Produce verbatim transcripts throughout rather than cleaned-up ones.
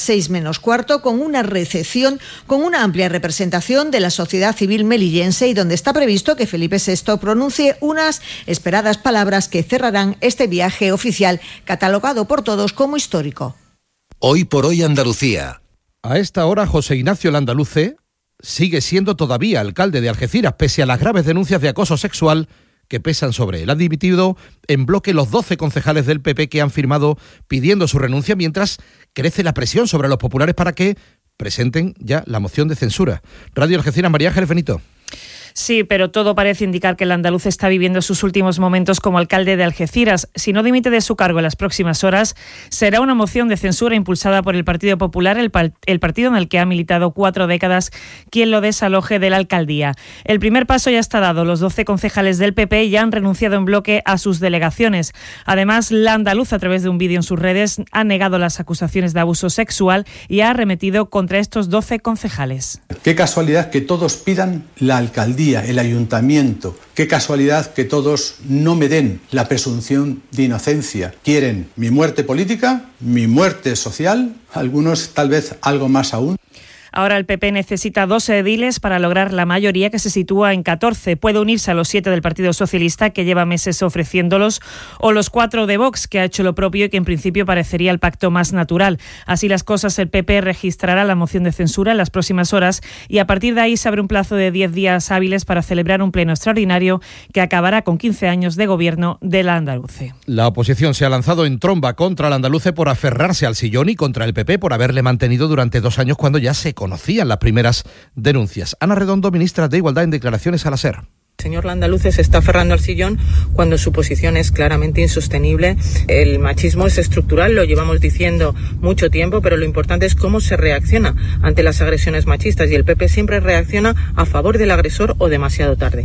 seis menos cuarto, con una recepción con una amplia representación de la sociedad civil melillense y donde está previsto que Felipe sexto pronuncie unas esperadas palabras que cerrarán este viaje oficial catalogado por todos como histórico. Hoy por hoy Andalucía. A esta hora, José Ignacio Landaluce sigue siendo todavía alcalde de Algeciras, pese a las graves denuncias de acoso sexual que pesan sobre él. Han dimitido en bloque los doce concejales del P P que han firmado pidiendo su renuncia, mientras crece la presión sobre los populares para que presenten ya la moción de censura. Radio Algeciras, María Ángeles Benito. Sí, pero todo parece indicar que el andaluz está viviendo sus últimos momentos como alcalde de Algeciras. Si no dimite de su cargo en las próximas horas, será una moción de censura impulsada por el Partido Popular, el, pa- el partido en el que ha militado cuatro décadas, quien lo desaloje de la alcaldía. El primer paso ya está dado. Los doce concejales del P P ya han renunciado en bloque a sus delegaciones. Además, la andaluz, a través de un vídeo en sus redes, ha negado las acusaciones de abuso sexual y ha arremetido contra estos doce concejales. Qué casualidad que todos pidan la alcaldía, el ayuntamiento. Qué casualidad que todos no me den la presunción de inocencia. Quieren mi muerte política, mi muerte social, algunos tal vez algo más aún. Ahora el P P necesita dos ediles para lograr la mayoría, que se sitúa en catorce. Puede unirse a los siete del Partido Socialista, que lleva meses ofreciéndolos, o los cuatro de Vox, que ha hecho lo propio y que en principio parecería el pacto más natural. Así las cosas, el P P registrará la moción de censura en las próximas horas y a partir de ahí se abre un plazo de diez días hábiles para celebrar un pleno extraordinario que acabará con quince años de gobierno de la Andaluce. La oposición se ha lanzado en tromba contra la Andaluce por aferrarse al sillón y contra el P P por haberle mantenido durante dos años cuando ya se conocían las primeras denuncias. Ana Redondo, ministra de Igualdad, en declaraciones a la SER. El señor Landaluce se está aferrando al sillón cuando su posición es claramente insostenible. El machismo es estructural, lo llevamos diciendo mucho tiempo, pero lo importante es cómo se reacciona ante las agresiones machistas y el P P siempre reacciona a favor del agresor o demasiado tarde.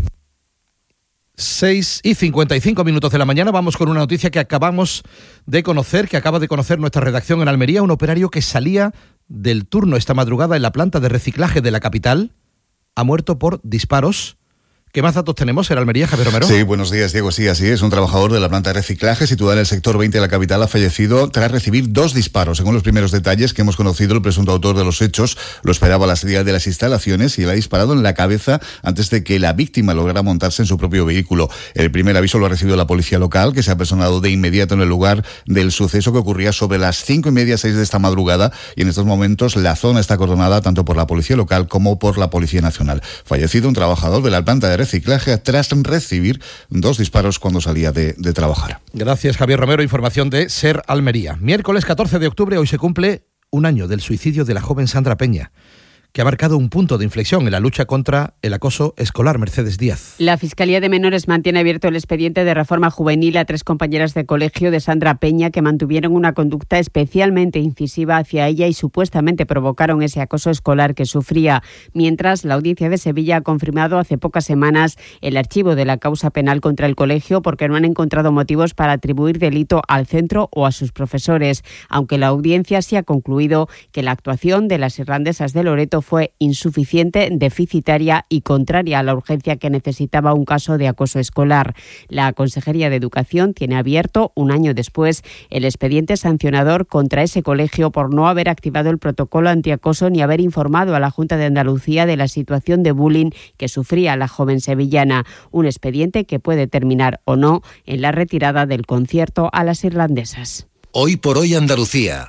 seis y cincuenta y cinco minutos de la mañana. Vamos con una noticia que acabamos de conocer, que acaba de conocer nuestra redacción en Almería. Un operario que salía del turno esta madrugada en la planta de reciclaje de la capital ha muerto por disparos. ¿Qué más datos tenemos en Almería, Javier Romero? Sí, buenos días, Diego. Sí, así es. Un trabajador de la planta de reciclaje situada en el sector veinte de la capital ha fallecido tras recibir dos disparos. Según los primeros detalles que hemos conocido, el presunto autor de los hechos lo esperaba a la salida de las instalaciones y le ha disparado en la cabeza antes de que la víctima lograra montarse en su propio vehículo. El primer aviso lo ha recibido la policía local, que se ha personado de inmediato en el lugar del suceso, que ocurría sobre las cinco y media, seis de esta madrugada, y en estos momentos la zona está acordonada tanto por la policía local como por la Policía Nacional. Fallecido un trabajador de la planta de reciclaje tras recibir dos disparos cuando salía de, de trabajar. Gracias, Javier Romero. Información de SER Almería. Miércoles catorce de octubre, hoy se cumple un año del suicidio de la joven Sandra Peña, que ha marcado un punto de inflexión en la lucha contra el acoso escolar. Mercedes Díaz. La Fiscalía de Menores mantiene abierto el expediente de reforma juvenil a tres compañeras de colegio de Sandra Peña que mantuvieron una conducta especialmente incisiva hacia ella y supuestamente provocaron ese acoso escolar que sufría. Mientras, la Audiencia de Sevilla ha confirmado hace pocas semanas el archivo de la causa penal contra el colegio porque no han encontrado motivos para atribuir delito al centro o a sus profesores, aunque la Audiencia sí ha concluido que la actuación de las irlandesas de Loreto fue insuficiente, deficitaria y contraria a la urgencia que necesitaba un caso de acoso escolar. La Consejería de Educación tiene abierto, un año después, el expediente sancionador contra ese colegio por no haber activado el protocolo antiacoso ni haber informado a la Junta de Andalucía de la situación de bullying que sufría la joven sevillana. Un expediente que puede terminar o no en la retirada del concierto a las irlandesas. Hoy por hoy Andalucía.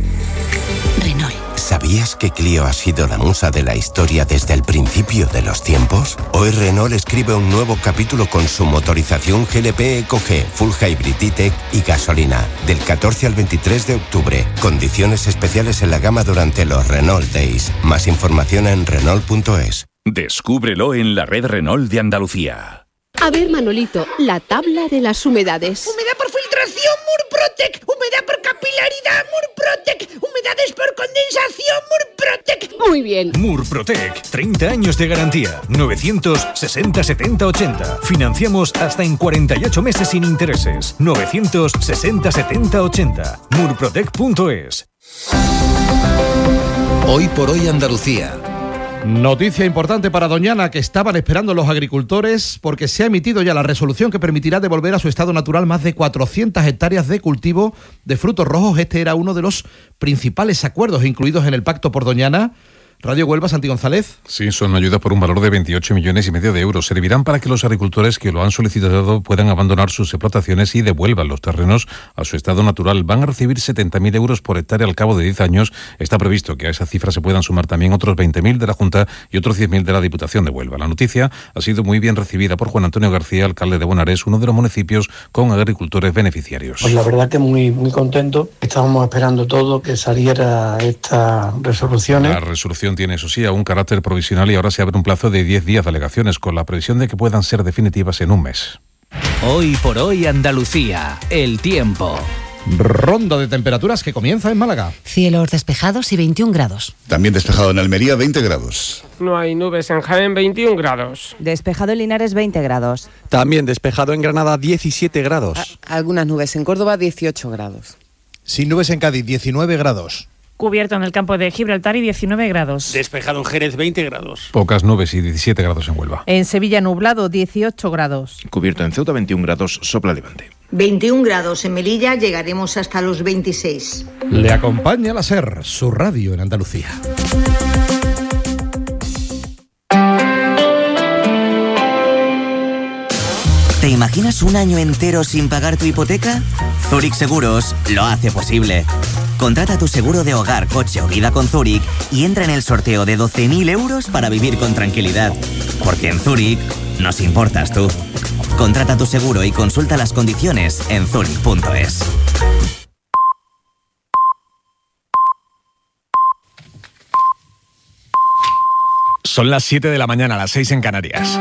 Renault. ¿Sabías que Clio ha sido la musa de la historia desde el principio de los tiempos? Hoy Renault escribe un nuevo capítulo con su motorización G L P Eco G, Full Hybrid E-Tech y gasolina. Del catorce al veintitrés de octubre. Condiciones especiales en la gama durante los Renault Days. Más información en Renault punto es. Descúbrelo en la red Renault de Andalucía. A ver, Manolito, la tabla de las humedades. Humedad por filtración, Murprotec. Humedad por capilaridad, Murprotec. Humedades por condensación, Murprotec. Muy bien. Murprotec, treinta años de garantía. novecientos sesenta setenta ochenta. Financiamos hasta en cuarenta y ocho meses sin intereses. novecientos sesenta setenta ochenta. Murprotec punto es. Hoy por hoy Andalucía. Noticia importante para Doñana, que estaban esperando los agricultores, porque se ha emitido ya la resolución que permitirá devolver a su estado natural más de cuatrocientas hectáreas de cultivo de frutos rojos. Este era uno de los principales acuerdos incluidos en el Pacto por Doñana. Radio Huelva, Santi González. Sí, son ayudas por un valor de veintiocho millones y medio de euros. Servirán para que los agricultores que lo han solicitado puedan abandonar sus explotaciones y devuelvan los terrenos a su estado natural. Van a recibir setenta mil euros por hectárea al cabo de diez años. Está previsto que a esa cifra se puedan sumar también otros veinte mil de la Junta y otros diez mil de la Diputación de Huelva. La noticia ha sido muy bien recibida por Juan Antonio García, alcalde de Bonares, uno de los municipios con agricultores beneficiarios. Pues la verdad que muy, muy contento. Estábamos esperando todo que saliera esta resolución. La resolución tiene, eso sí, aún carácter provisional y ahora se abre un plazo de diez días de alegaciones con la previsión de que puedan ser definitivas en un mes. Hoy por hoy Andalucía, el tiempo. Ronda de temperaturas que comienza en Málaga. Cielos despejados y veintiún grados. También despejado en Almería, veinte grados. No hay nubes en Jaén, veintiún grados. Despejado en Linares, veinte grados. También despejado en Granada, diecisiete grados. A- algunas nubes en Córdoba, dieciocho grados. Sin nubes en Cádiz, diecinueve grados. Cubierto en el campo de Gibraltar y diecinueve grados. Despejado en Jerez, veinte grados. Pocas nubes y diecisiete grados en Huelva. En Sevilla nublado, dieciocho grados. Cubierto en Ceuta, veintiún grados, sopla levante. veintiún grados en Melilla, llegaremos hasta los veintiséis. Le acompaña la SER, su radio en Andalucía. ¿Te imaginas un año entero sin pagar tu hipoteca? Zurich Seguros lo hace posible. Contrata tu seguro de hogar, coche o vida con Zurich y entra en el sorteo de doce mil euros para vivir con tranquilidad. Porque en Zurich nos importas tú. Contrata tu seguro y consulta las condiciones en zurich punto es. Son las siete de la mañana, las seis en Canarias.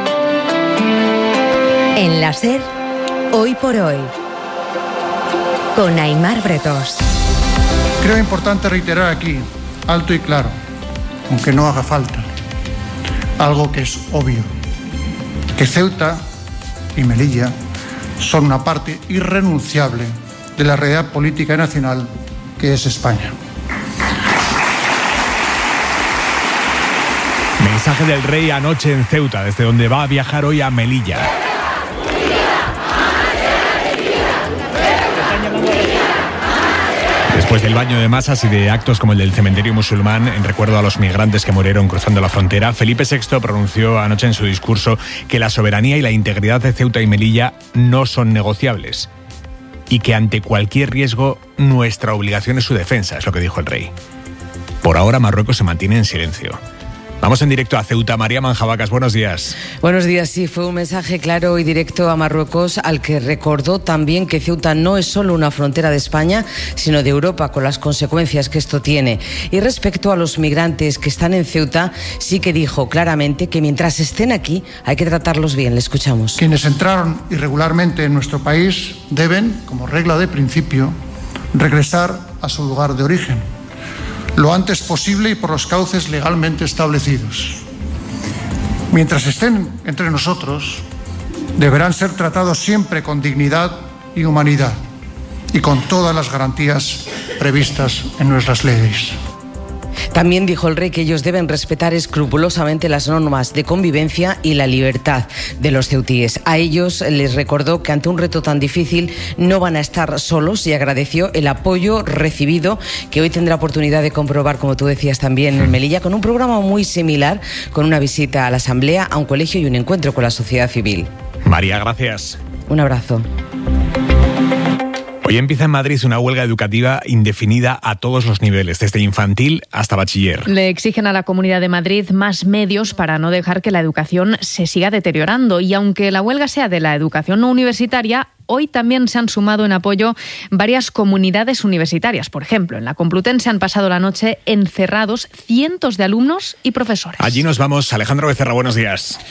En la SER, hoy por hoy, con Aimar Bretos. Creo importante reiterar aquí, alto y claro, aunque no haga falta, algo que es obvio, que Ceuta y Melilla son una parte irrenunciable de la realidad política nacional que es España. Mensaje del rey anoche en Ceuta, desde donde va a viajar hoy a Melilla. Después del baño de masas y de actos como el del cementerio musulmán en recuerdo a los migrantes que murieron cruzando la frontera, Felipe sexto pronunció anoche en su discurso que la soberanía y la integridad de Ceuta y Melilla no son negociables y que ante cualquier riesgo nuestra obligación es su defensa, es lo que dijo el rey. Por ahora Marruecos se mantiene en silencio. Vamos en directo a Ceuta. María Manjabacas, buenos días. Buenos días, sí, fue un mensaje claro y directo a Marruecos, al que recordó también que Ceuta no es solo una frontera de España, sino de Europa, con las consecuencias que esto tiene. Y respecto a los migrantes que están en Ceuta, sí que dijo claramente que mientras estén aquí hay que tratarlos bien. Le escuchamos. Quienes entraron irregularmente en nuestro país deben, como regla de principio, regresar a su lugar de origen lo antes posible y por los cauces legalmente establecidos. Mientras estén entre nosotros, deberán ser tratados siempre con dignidad y humanidad y con todas las garantías previstas en nuestras leyes. También dijo el rey que ellos deben respetar escrupulosamente las normas de convivencia y la libertad de los ceutíes. A ellos les recordó que ante un reto tan difícil no van a estar solos y agradeció el apoyo recibido, que hoy tendrá oportunidad de comprobar, como tú decías también, en Melilla, con un programa muy similar, con una visita a la Asamblea, a un colegio y un encuentro con la sociedad civil. María, gracias. Un abrazo. Hoy empieza en Madrid una huelga educativa indefinida a todos los niveles, desde infantil hasta bachiller. Le exigen a la Comunidad de Madrid más medios para no dejar que la educación se siga deteriorando. Y aunque la huelga sea de la educación no universitaria, hoy también se han sumado en apoyo varias comunidades universitarias. Por ejemplo, en la Complutense han pasado la noche encerrados cientos de alumnos y profesores. Allí nos vamos. Alejandro Becerra, buenos días.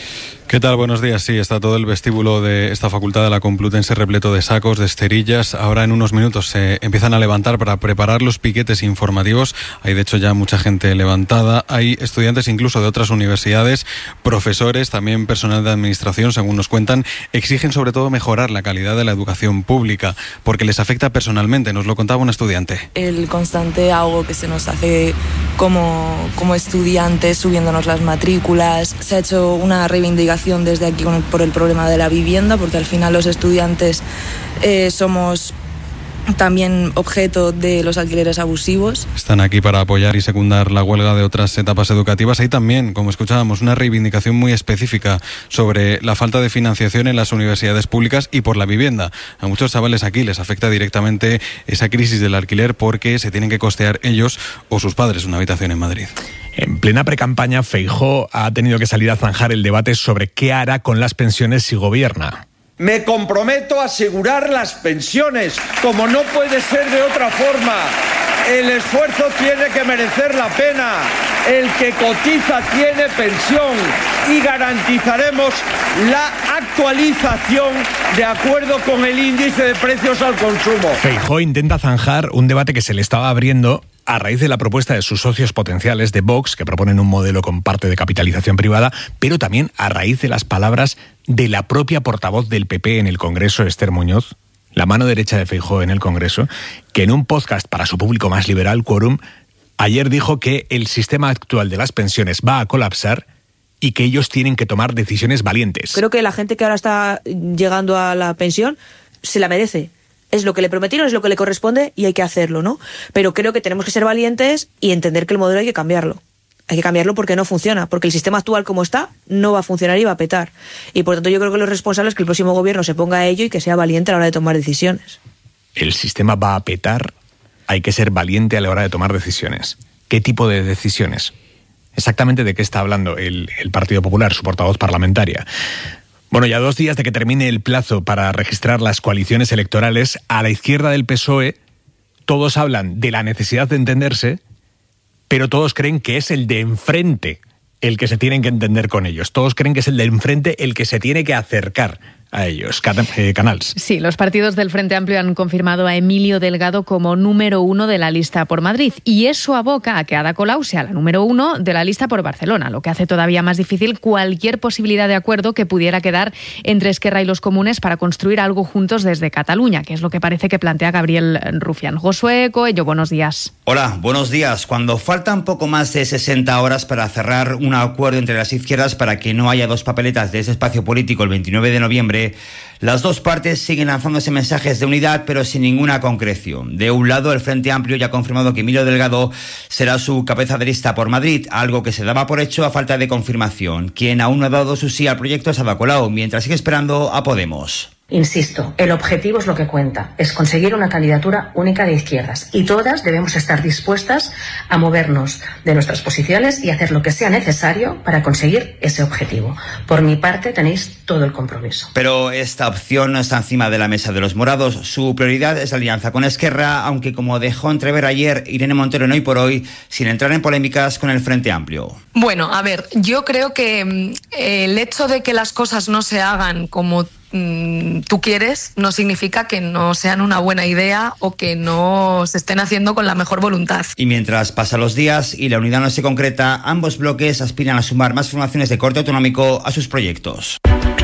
¿Qué tal? Buenos días. Sí, está todo el vestíbulo de esta facultad de la Complutense repleto de sacos, de esterillas. Ahora en unos minutos se empiezan a levantar para preparar los piquetes informativos. Hay de hecho ya mucha gente levantada. Hay estudiantes incluso de otras universidades, profesores, también personal de administración, según nos cuentan. Exigen sobre todo mejorar la calidad de la educación pública porque les afecta personalmente. Nos lo contaba un estudiante. El constante algo que se nos hace como, como estudiantes, subiéndonos las matrículas. Se ha hecho una reivindicación desde aquí por el problema de la vivienda, porque al final los estudiantes eh, somos también objeto de los alquileres abusivos. Están aquí para apoyar y secundar la huelga de otras etapas educativas. Hay también, como escuchábamos, una reivindicación muy específica sobre la falta de financiación en las universidades públicas y por la vivienda. A muchos chavales aquí les afecta directamente esa crisis del alquiler porque se tienen que costear ellos o sus padres una habitación en Madrid. En plena precampaña, Feijóo ha tenido que salir a zanjar el debate sobre qué hará con las pensiones si gobierna. Me comprometo a asegurar las pensiones, como no puede ser de otra forma. El esfuerzo tiene que merecer la pena. El que cotiza tiene pensión y garantizaremos la actualización de acuerdo con el índice de precios al consumo. Feijóo intenta zanjar un debate que se le estaba abriendo a raíz de la propuesta de sus socios potenciales de Vox, que proponen un modelo con parte de capitalización privada, pero también a raíz de las palabras de la propia portavoz del P P en el Congreso, Esther Muñoz, la mano derecha de Feijóo en el Congreso, que en un podcast para su público más liberal, Quórum, ayer dijo que el sistema actual de las pensiones va a colapsar y que ellos tienen que tomar decisiones valientes. Creo que la gente que ahora está llegando a la pensión se la merece. Es lo que le prometieron, es lo que le corresponde y hay que hacerlo, ¿no? Pero creo que tenemos que ser valientes y entender que el modelo hay que cambiarlo. Hay que cambiarlo porque no funciona, porque el sistema actual como está no va a funcionar y va a petar. Y por tanto yo creo que lo responsable es que el próximo gobierno se ponga a ello y que sea valiente a la hora de tomar decisiones. El sistema va a petar, hay que ser valiente a la hora de tomar decisiones. ¿Qué tipo de decisiones? Exactamente de qué está hablando el, el Partido Popular, su portavoz parlamentaria. Bueno, ya dos días de que termine el plazo para registrar las coaliciones electorales, a la izquierda del P S O E todos hablan de la necesidad de entenderse, pero todos creen que es el de enfrente el que se tienen que entender con ellos. Todos creen que es el de enfrente el que se tiene que acercar a ellos. Canals. Sí, los partidos del Frente Amplio han confirmado a Emilio Delgado como número uno de la lista por Madrid y eso aboca a que Ada Colau sea la número uno de la lista por Barcelona, lo que hace todavía más difícil cualquier posibilidad de acuerdo que pudiera quedar entre Esquerra y los comunes para construir algo juntos desde Cataluña, que es lo que parece que plantea Gabriel Rufián. Josué Coello, buenos días. Hola, buenos días. Cuando faltan poco más de sesenta horas para cerrar un acuerdo entre las izquierdas para que no haya dos papeletas de ese espacio político el veintinueve de noviembre, las dos partes siguen lanzándose mensajes de unidad, pero sin ninguna concreción. De un lado, el Frente Amplio ya ha confirmado que Emilio Delgado será su cabeza de lista por Madrid, algo que se daba por hecho a falta de confirmación. Quien aún no ha dado su sí al proyecto es Ada Colau, mientras sigue esperando a Podemos. Insisto, el objetivo es lo que cuenta, es conseguir una candidatura única de izquierdas y todas debemos estar dispuestas a movernos de nuestras posiciones y hacer lo que sea necesario para conseguir ese objetivo. Por mi parte tenéis todo el compromiso. Pero esta opción no está encima de la mesa de los morados. Su prioridad es la alianza con Esquerra, aunque como dejó entrever ayer Irene Montero en Hoy por Hoy, sin entrar en polémicas con el Frente Amplio. Bueno, a ver, yo creo que eh, el hecho de que las cosas no se hagan como tú quieres no significa que no sean una buena idea o que no se estén haciendo con la mejor voluntad. Y mientras pasan los días y la unidad no se concreta, ambos bloques aspiran a sumar más formaciones de corte autonómico a sus proyectos.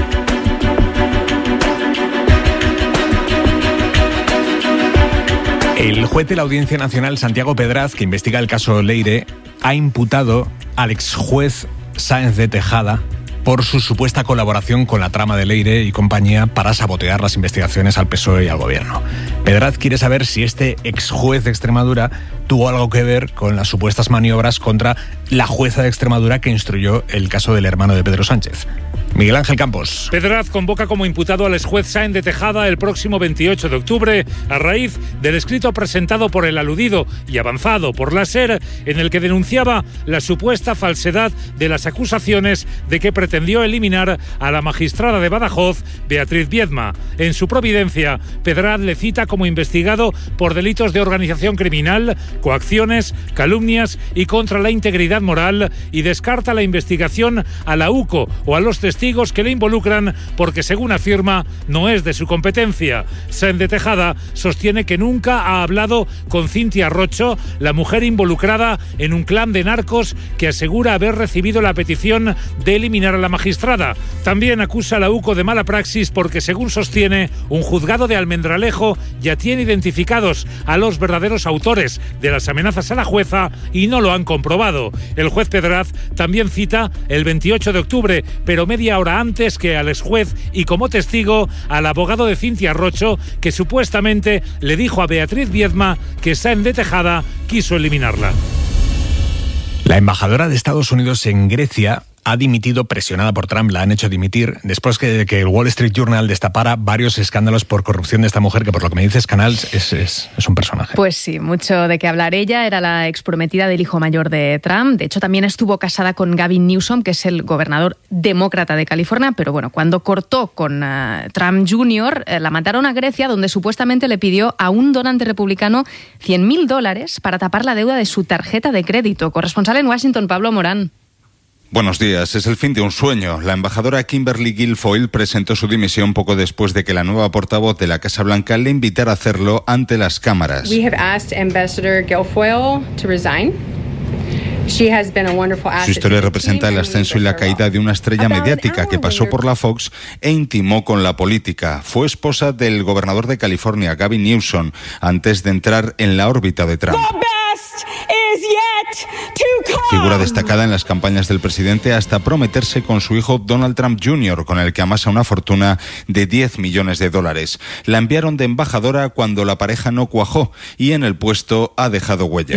El juez de la Audiencia Nacional, Santiago Pedraz, que investiga el caso Leire, ha imputado al exjuez Sáenz de Tejada por su supuesta colaboración con la trama de Leire y compañía para sabotear las investigaciones al P S O E y al gobierno. Pedraz quiere saber si este exjuez de Extremadura tuvo algo que ver con las supuestas maniobras contra la jueza de Extremadura que instruyó el caso del hermano de Pedro Sánchez. Miguel Ángel Campos. Pedraz convoca como imputado al exjuez Sáenz de Tejada el próximo veintiocho de octubre a raíz del escrito presentado por el aludido y avanzado por la SER en el que denunciaba la supuesta falsedad de las acusaciones de que pretendió eliminar a la magistrada de Badajoz, Beatriz Viedma. En su providencia, Pedraz le cita como investigado por delitos de organización criminal, coacciones, calumnias y contra la integridad moral, y descarta la investigación a la U C O o a los testigos que le involucran porque, según afirma, no es de su competencia. Sáenz de Tejada sostiene que nunca ha hablado con Cintia Rocho, la mujer involucrada en un clan de narcos que asegura haber recibido la petición de eliminar a la magistrada. También acusa a la U C O de mala praxis porque, según sostiene, un juzgado de Almendralejo ya tiene identificados a los verdaderos autores de las amenazas a la jueza y no lo han comprobado. El juez Pedraz también cita el veintiocho de octubre, pero media hora antes, que al exjuez y como testigo al abogado de Cintia Rocho, que supuestamente le dijo a Beatriz Viedma que Sáenz de Tejada quiso eliminarla. La embajadora de Estados Unidos en Grecia ha dimitido, presionada por Trump, la han hecho dimitir, después que, que el Wall Street Journal destapara varios escándalos por corrupción de esta mujer, que por lo que me dices, Canals, es, es, es un personaje. Pues sí, mucho de qué hablar. Ella era la exprometida del hijo mayor de Trump. De hecho, también estuvo casada con Gavin Newsom, que es el gobernador demócrata de California, pero bueno, cuando cortó con uh, Trump junior, eh, la mandaron a Grecia, donde supuestamente le pidió a un donante republicano cien mil dólares para tapar la deuda de su tarjeta de crédito. Corresponsal en Washington, Pablo Morán. Buenos días. Es el fin de un sueño. La embajadora Kimberly Guilfoyle presentó su dimisión poco después de que la nueva portavoz de la Casa Blanca le invitara a hacerlo ante las cámaras. We have asked Ambassador Guilfoyle to resign. Su historia representa el ascenso y la caída de una estrella mediática que pasó por la Fox e intimó con la política. Fue esposa del gobernador de California, Gavin Newsom, antes de entrar en la órbita de Trump. Figura destacada en las campañas del presidente hasta prometerse con su hijo Donald Trump junior, con el que amasa una fortuna de diez millones de dólares. La enviaron de embajadora cuando la pareja no cuajó y en el puesto ha dejado huella.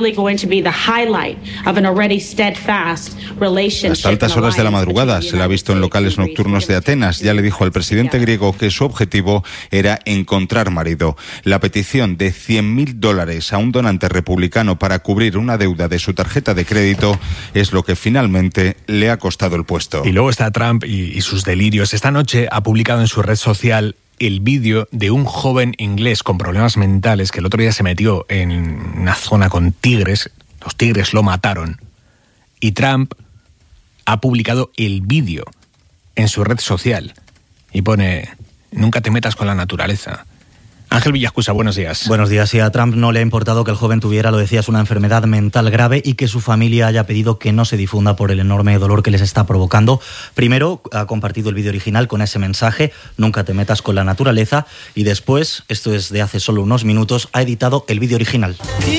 Hasta altas horas de la madrugada se la ha visto en locales nocturnos de Atenas. Ya le dijo al presidente griego que su objetivo era encontrar marido. La petición de cien mil dólares a un donante republicano para cubrir una deuda de su tarjeta de crédito es lo que finalmente le ha costado el puesto. Y luego está Trump y, y sus delirios. Esta noche ha publicado en su red social el vídeo de un joven inglés con problemas mentales que el otro día se metió en una zona con tigres. Los tigres lo mataron. Y Trump ha publicado el vídeo en su red social y pone: nunca te metas con la naturaleza. Ángel Villascusa, buenos días. Buenos días. Y a Trump no le ha importado que el joven tuviera, lo decías, una enfermedad mental grave y que su familia haya pedido que no se difunda por el enorme dolor que les está provocando. Primero ha compartido el vídeo original con ese mensaje: nunca te metas con la naturaleza. Y después, esto es de hace solo unos minutos, ha editado el vídeo original.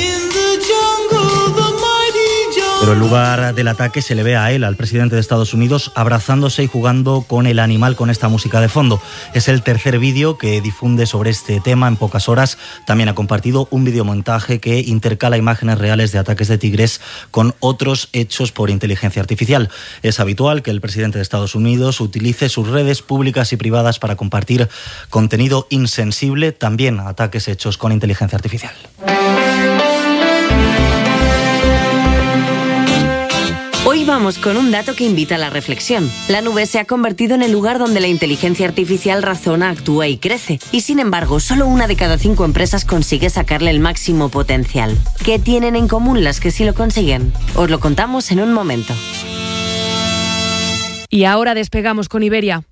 Pero en lugar del ataque se le ve a él, al presidente de Estados Unidos, abrazándose y jugando con el animal con esta música de fondo. Es el tercer vídeo que difunde sobre este tema en pocas horas. También ha compartido un videomontaje que intercala imágenes reales de ataques de tigres con otros hechos por inteligencia artificial. Es habitual que el presidente de Estados Unidos utilice sus redes públicas y privadas para compartir contenido insensible, también ataques hechos con inteligencia artificial. Hoy vamos con un dato que invita a la reflexión. La nube se ha convertido en el lugar donde la inteligencia artificial razona, actúa y crece. Y sin embargo, solo una de cada cinco empresas consigue sacarle el máximo potencial. ¿Qué tienen en común las que sí lo consiguen? Os lo contamos en un momento. Y ahora despegamos con Iberia.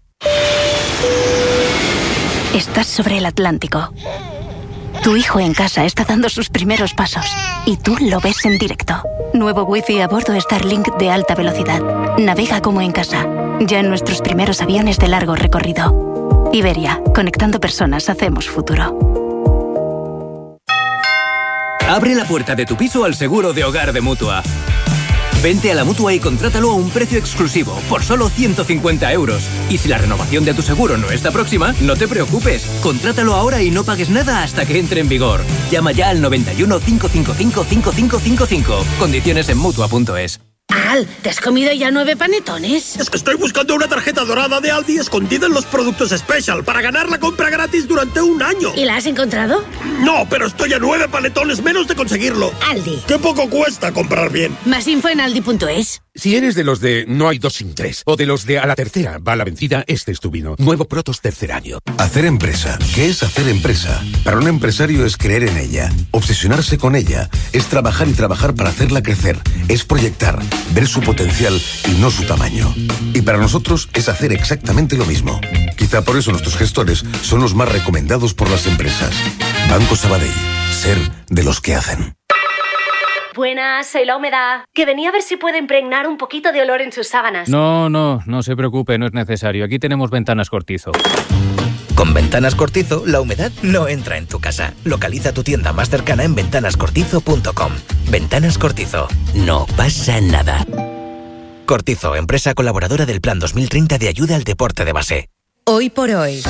Estás sobre el Atlántico. Tu hijo en casa está dando sus primeros pasos y tú lo ves en directo. Nuevo Wi-Fi a bordo Starlink de alta velocidad. Navega como en casa, ya en nuestros primeros aviones de largo recorrido. Iberia, conectando personas, hacemos futuro. Abre la puerta de tu piso al seguro de hogar de Mutua. Vente a la Mutua y contrátalo a un precio exclusivo, por solo ciento cincuenta euros. Y si la renovación de tu seguro no está próxima, no te preocupes. Contrátalo ahora y no pagues nada hasta que entre en vigor. Llama ya al noventa y uno, cinco cinco cinco, cinco cinco cinco cinco. Condiciones en Mutua punto es. Al, ¿te has comido ya nueve panetones? Es que estoy buscando una tarjeta dorada de Aldi escondida en los productos Special para ganar la compra gratis durante un año. ¿Y la has encontrado? No, pero estoy a nueve panetones menos de conseguirlo. Aldi. Qué poco cuesta comprar bien. Más info en aldi punto es. Si eres de los de no hay dos sin tres, o de los de a la tercera va la vencida, este es tu vino. Nuevo Protos tercer año. Hacer empresa. ¿Qué es hacer empresa? Para un empresario es creer en ella, obsesionarse con ella, es trabajar y trabajar para hacerla crecer, es proyectar, ver su potencial y no su tamaño. Y para nosotros es hacer exactamente lo mismo. Quizá por eso nuestros gestores son los más recomendados por las empresas. Banco Sabadell. Ser de los que hacen. Buenas, soy La Humedad. Que venía a ver si puede impregnar un poquito de olor en sus sábanas. No, no, no se preocupe, no es necesario. Aquí tenemos Ventanas Cortizo. Con Ventanas Cortizo, la humedad no entra en tu casa. Localiza tu tienda más cercana en ventanas cortizo punto com. Ventanas Cortizo. No pasa nada. Cortizo, empresa colaboradora del Plan dos mil treinta de ayuda al deporte de base. Hoy por hoy,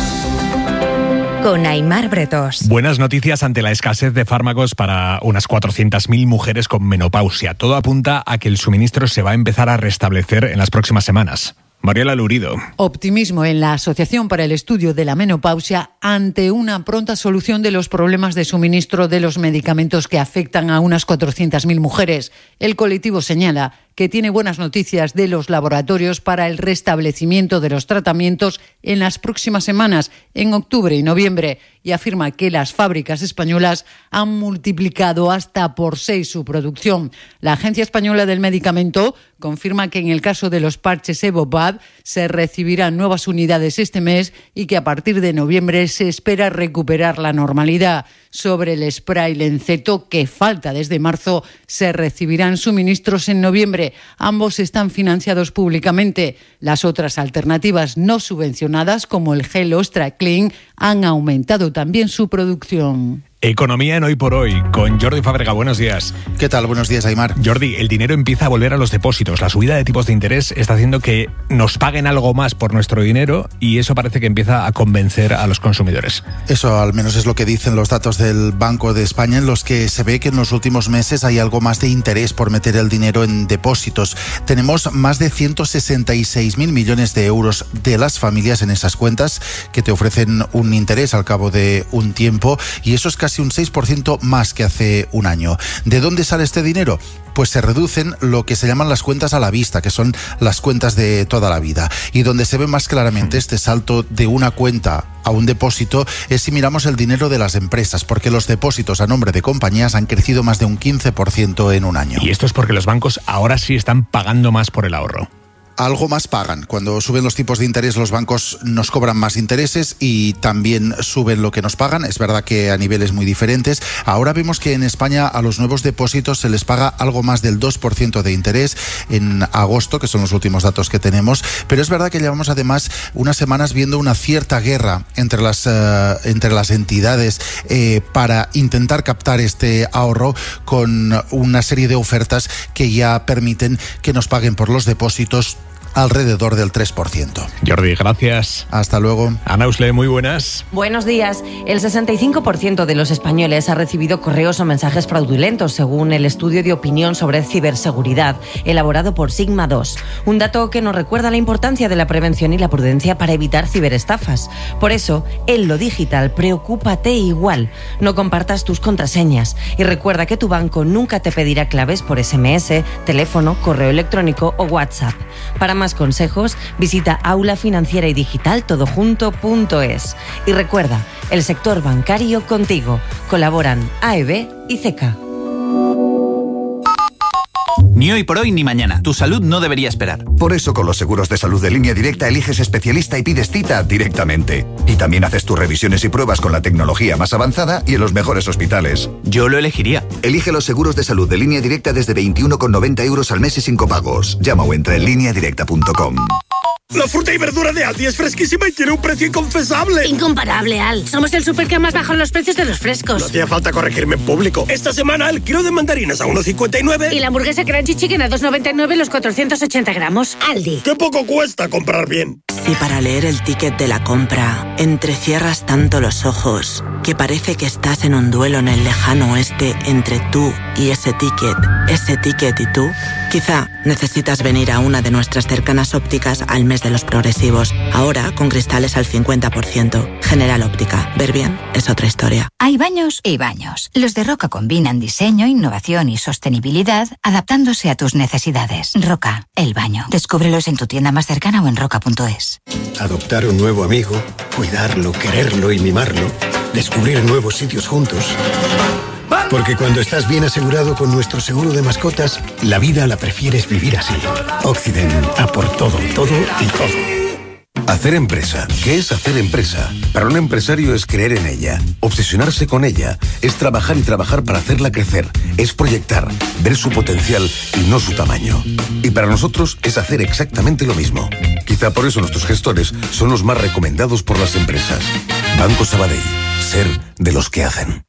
con Aimar Bretos. Buenas noticias ante la escasez de fármacos para unas cuatrocientas mil mujeres con menopausia. Todo apunta a que el suministro se va a empezar a restablecer en las próximas semanas. Mariela Lurido. Optimismo en la Asociación para el Estudio de la Menopausia ante una pronta solución de los problemas de suministro de los medicamentos que afectan a unas cuatrocientas mil mujeres. El colectivo señala que tiene buenas noticias de los laboratorios para el restablecimiento de los tratamientos en las próximas semanas, en octubre y noviembre, y afirma que las fábricas españolas han multiplicado hasta por seis su producción. La Agencia Española del Medicamento confirma que en el caso de los parches Evobab se recibirán nuevas unidades este mes y que a partir de noviembre se espera recuperar la normalidad. Sobre el spray Lenceto, que falta desde marzo, se recibirán suministros en noviembre. Ambos están financiados públicamente. Las otras alternativas no subvencionadas, como el gel Ostra Clean, han aumentado también su producción. Economía en Hoy por Hoy, con Jordi Fábrega. Buenos días. ¿Qué tal? Buenos días, Aimar. Jordi, el dinero empieza a volver a los depósitos. La subida de tipos de interés está haciendo que nos paguen algo más por nuestro dinero y eso parece que empieza a convencer a los consumidores. Eso al menos es lo que dicen los datos del Banco de España, en los que se ve que en los últimos meses hay algo más de interés por meter el dinero en depósitos. Tenemos más de ciento sesenta y seis mil millones de euros de las familias en esas cuentas que te ofrecen un interés al cabo de un tiempo, y eso es casi casi un seis por ciento más que hace un año. ¿De dónde sale este dinero? Pues se reducen lo que se llaman las cuentas a la vista, que son las cuentas de toda la vida. Y donde se ve más claramente este salto de una cuenta a un depósito es si miramos el dinero de las empresas, porque los depósitos a nombre de compañías han crecido más de un quince por ciento en un año. Y esto es porque los bancos ahora sí están pagando más por el ahorro. Algo más pagan. Cuando suben los tipos de interés, los bancos nos cobran más intereses y también suben lo que nos pagan. Es verdad que a niveles muy diferentes. Ahora vemos que en España a los nuevos depósitos se les paga algo más del dos por ciento de interés en agosto, que son los últimos datos que tenemos. Pero es verdad que llevamos además unas semanas viendo una cierta guerra entre las, uh, entre las entidades eh, para intentar captar este ahorro con una serie de ofertas que ya permiten que nos paguen por los depósitos alrededor del tres por ciento. Jordi, gracias. Hasta luego. Ana Usle, muy buenas. Buenos días. El sesenta y cinco por ciento de los españoles ha recibido correos o mensajes fraudulentos, según el estudio de opinión sobre ciberseguridad elaborado por Sigma dos. Un dato que nos recuerda la importancia de la prevención y la prudencia para evitar ciberestafas. Por eso, en lo digital, preocúpate igual. No compartas tus contraseñas. Y recuerda que tu banco nunca te pedirá claves por ese eme ese, teléfono, correo electrónico o WhatsApp. Para más consejos, visita aula financiera y digital todojunto punto es. Y recuerda, el sector bancario contigo. Colaboran A E B y C E C A. Ni hoy por hoy ni mañana. Tu salud no debería esperar. Por eso con los seguros de salud de Línea Directa eliges especialista y pides cita directamente. Y también haces tus revisiones y pruebas con la tecnología más avanzada y en los mejores hospitales. Yo lo elegiría. Elige los seguros de salud de Línea Directa desde veintiuno con noventa euros al mes y sin copagos. Llama o entra en línea directa punto com. La fruta y verdura de Aldi es fresquísima y tiene un precio inconfesable. Incomparable, Al. Somos el súper que más baja los precios de los frescos. No hacía falta corregirme en público. Esta semana el kilo de mandarinas a uno cincuenta y nueve. Y la hamburguesa Crunchy Chicken a dos noventa y nueve los cuatrocientos ochenta gramos. Aldi. ¡Qué poco cuesta comprar bien! Si para leer el ticket de la compra entrecierras tanto los ojos que parece que estás en un duelo en el lejano oeste entre tú y ese ticket, ese ticket y tú... Quizá necesitas venir a una de nuestras cercanas ópticas al mes de los progresivos. Ahora con cristales al cincuenta por ciento. General Óptica. Ver bien es otra historia. Hay baños y baños. Los de Roca combinan diseño, innovación y sostenibilidad, adaptándose a tus necesidades. Roca, el baño. Descúbrelos en tu tienda más cercana o en roca punto es. Adoptar un nuevo amigo, cuidarlo, quererlo y mimarlo. Descubrir nuevos sitios juntos. Porque cuando estás bien asegurado con nuestro seguro de mascotas, la vida la prefieres vivir así. Occident, a por todo, todo y todo. Hacer empresa. ¿Qué es hacer empresa? Para un empresario es creer en ella, obsesionarse con ella, es trabajar y trabajar para hacerla crecer, es proyectar, ver su potencial y no su tamaño. Y para nosotros es hacer exactamente lo mismo. Quizá por eso nuestros gestores son los más recomendados por las empresas. Banco Sabadell. Ser de los que hacen.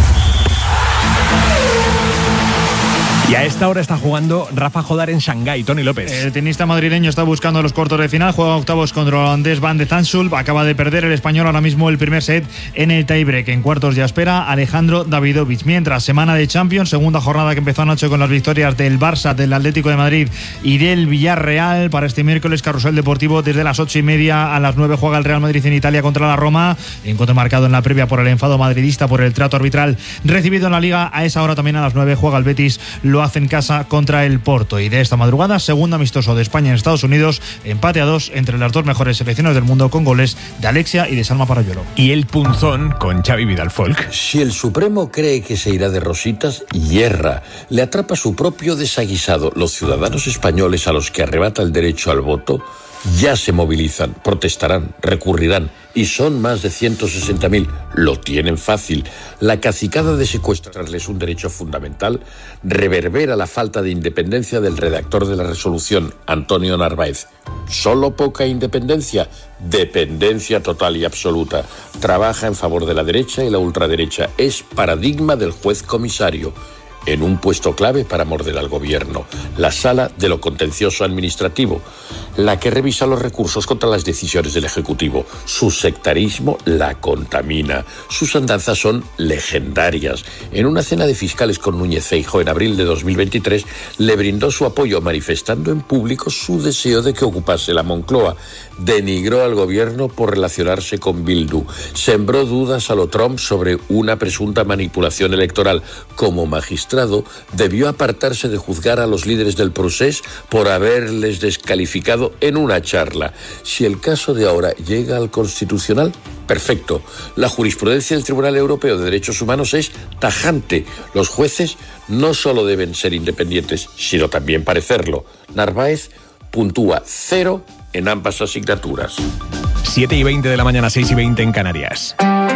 Y a esta hora está jugando Rafa Jodar en Shanghái. Tony López. El tenista madrileño está buscando los cuartos de final. Juega octavos contra el holandés Van de Zandschulp. Acaba de perder el español ahora mismo el primer set en el tiebreak. En cuartos ya espera Alejandro Davidovich. Mientras, semana de Champions, segunda jornada que empezó anoche con las victorias del Barça, del Atlético de Madrid y del Villarreal. Para este miércoles, carrusel deportivo desde las ocho y media a las nueve juega el Real Madrid en Italia contra la Roma. Encuentro marcado en la previa por el enfado madridista por el trato arbitral recibido en la Liga. A esa hora también a las nueve juega el Betis. Lo hace en casa contra el Porto. Y de esta madrugada, segundo amistoso de España en Estados Unidos, empate a dos entre las dos mejores selecciones del mundo, con goles de Alexia y de Salma Parayuelo. Y el punzón con Xavi Vidal Folk. Si el Supremo cree que se irá de rositas, yerra. Le atrapa su propio desaguisado. Los ciudadanos españoles a los que arrebata el derecho al voto ya se movilizan, protestarán, recurrirán, y son más de ciento sesenta mil. Lo tienen fácil. La cacicada de secuestrarles un derecho fundamental reverbera la falta de independencia del redactor de la resolución, Antonio Narváez. ¿Solo poca independencia? Dependencia total y absoluta. Trabaja en favor de la derecha y la ultraderecha. Es paradigma del juez comisario. En un puesto clave para morder al gobierno, la Sala de lo Contencioso Administrativo, la que revisa los recursos contra las decisiones del Ejecutivo. Su sectarismo la contamina. Sus andanzas son legendarias. En una cena de fiscales con Núñez Feijóo en abril de dos mil veintitrés, le brindó su apoyo manifestando en público su deseo de que ocupase la Moncloa. Denigró al gobierno por relacionarse con Bildu. Sembró dudas a lo Trump sobre una presunta manipulación electoral. Como magistrado, debió apartarse de juzgar a los líderes del procés por haberles descalificado en una charla. Si el caso de ahora llega al Constitucional, perfecto. La jurisprudencia del Tribunal Europeo de Derechos Humanos es tajante. Los jueces no solo deben ser independientes, sino también parecerlo. Narváez puntúa cero en ambas asignaturas. siete y veinte de la mañana, seis y veinte en Canarias.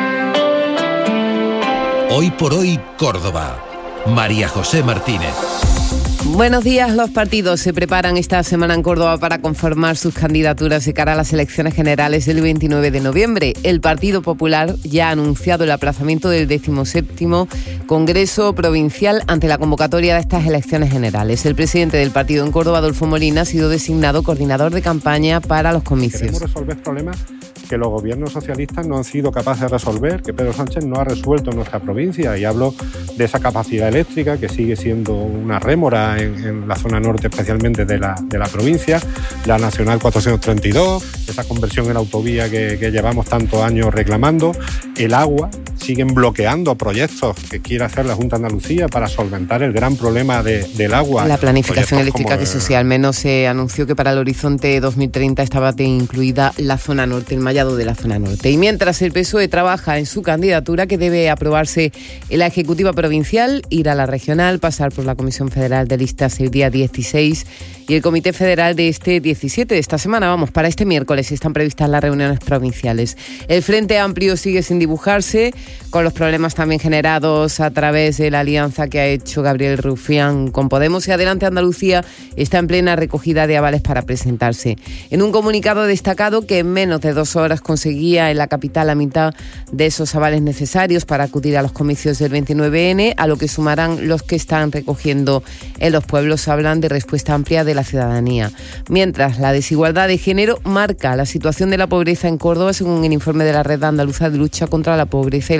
Hoy por hoy, Córdoba. María José Martínez. Buenos días. Los partidos se preparan esta semana en Córdoba para conformar sus candidaturas de cara a las elecciones generales del veintinueve de noviembre. El Partido Popular ya ha anunciado el aplazamiento del decimoséptimo Congreso Provincial ante la convocatoria de estas elecciones generales. El presidente del partido en Córdoba, Adolfo Molina, ha sido designado coordinador de campaña para los comicios. Queremos resolver problemas que los gobiernos socialistas no han sido capaces de resolver, que Pedro Sánchez no ha resuelto en nuestra provincia, y hablo de esa capacidad eléctrica que sigue siendo una rémora en, en la zona norte, especialmente de la, de la provincia, la Nacional cuatrocientos treinta y dos, esa conversión en autovía que, que llevamos tantos años reclamando, el agua. Siguen bloqueando proyectos que quiere hacer la Junta de Andalucía para solventar el gran problema de, del agua. La planificación eléctrica, que el... eso sí, al menos se anunció que para el horizonte dos mil treinta estaba incluida la zona norte, el mallado de la zona norte. Y mientras el P S O E trabaja en su candidatura, que debe aprobarse en la Ejecutiva Provincial, ir a la regional, pasar por la Comisión Federal de Listas el día dieciséis y el Comité Federal de este diecisiete de esta semana. Vamos, para este miércoles están previstas las reuniones provinciales. El Frente Amplio sigue sin dibujarse, con los problemas también generados a través de la alianza que ha hecho Gabriel Rufián con Podemos, y Adelante Andalucía está en plena recogida de avales para presentarse. En un comunicado ha destacado que en menos de dos horas conseguía en la capital la mitad de esos avales necesarios para acudir a los comicios del veintinueve ene, a lo que sumarán los que están recogiendo en los pueblos. Hablan de respuesta amplia de la ciudadanía. Mientras, la desigualdad de género marca la situación de la pobreza en Córdoba, según el informe de la Red Andaluza de Lucha contra la Pobreza y la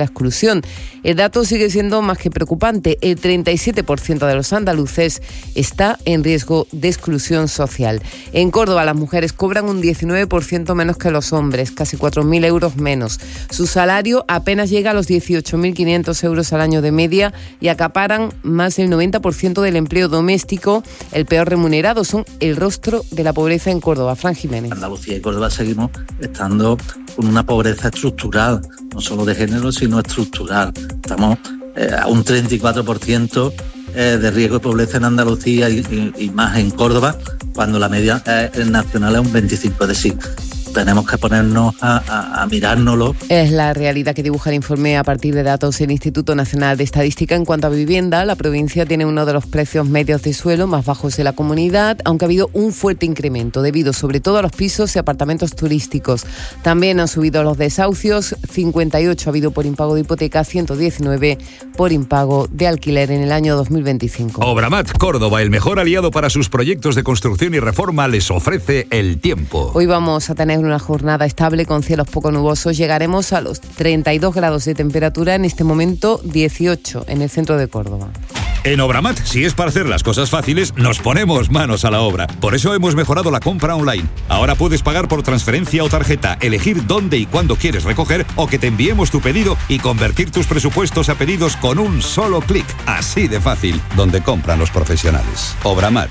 la exclusión. El dato sigue siendo más que preocupante. El treinta y siete por ciento de los andaluces está en riesgo de exclusión social. En Córdoba, las mujeres cobran un diecinueve por ciento menos que los hombres, casi cuatro mil euros menos. Su salario apenas llega a los dieciocho mil quinientos euros al año de media y acaparan más del noventa por ciento del empleo doméstico. El peor remunerado, son el rostro de la pobreza en Córdoba. Fran Jiménez. Andalucía y Córdoba seguimos estando con una pobreza estructural, no solo de género, sino estructural. Estamos eh, a un treinta y cuatro por ciento eh, de riesgo de pobreza en Andalucía y, y, y más en Córdoba, cuando la media eh, nacional es un veinticinco por ciento. Es decir, tenemos que ponernos a, a, a mirárnoslo. Es la realidad que dibuja el informe a partir de datos del Instituto Nacional de Estadística. En cuanto a vivienda, la provincia tiene uno de los precios medios de suelo más bajos de la comunidad, aunque ha habido un fuerte incremento debido sobre todo a los pisos y apartamentos turísticos. También han subido los desahucios, cincuenta y ocho ha habido por impago de hipoteca, ciento diecinueve por impago de alquiler en el año dos mil veinticinco. Obramat Córdoba, el mejor aliado para sus proyectos de construcción y reforma, les ofrece el tiempo. Hoy vamos a tener una jornada estable con cielos poco nubosos. Llegaremos a los treinta y dos grados de temperatura, en este momento dieciocho en el centro de Córdoba. En Obramat, si es para hacer las cosas fáciles, nos ponemos manos a la obra. Por eso hemos mejorado la compra online. Ahora puedes pagar por transferencia o tarjeta, elegir dónde y cuándo quieres recoger o que te enviemos tu pedido y convertir tus presupuestos a pedidos con un solo clic. Así de fácil, donde compran los profesionales. Obramat.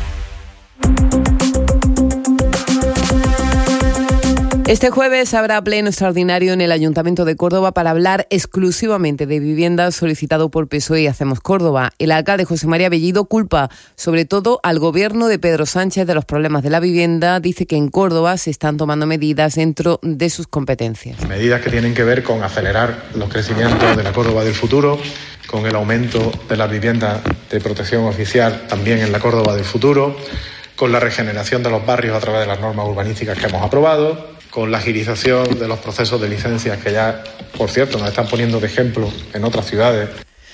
Este jueves habrá pleno extraordinario en el Ayuntamiento de Córdoba para hablar exclusivamente de viviendas, solicitado por P S O E y Hacemos Córdoba. El alcalde José María Bellido culpa sobre todo al gobierno de Pedro Sánchez de los problemas de la vivienda. Dice que en Córdoba se están tomando medidas dentro de sus competencias. Medidas que tienen que ver con acelerar los crecimientos de la Córdoba del futuro, con el aumento de las viviendas de protección oficial también en la Córdoba del futuro, con la regeneración de los barrios a través de las normas urbanísticas que hemos aprobado, con la agilización de los procesos de licencias que ya, por cierto, nos están poniendo de ejemplo en otras ciudades.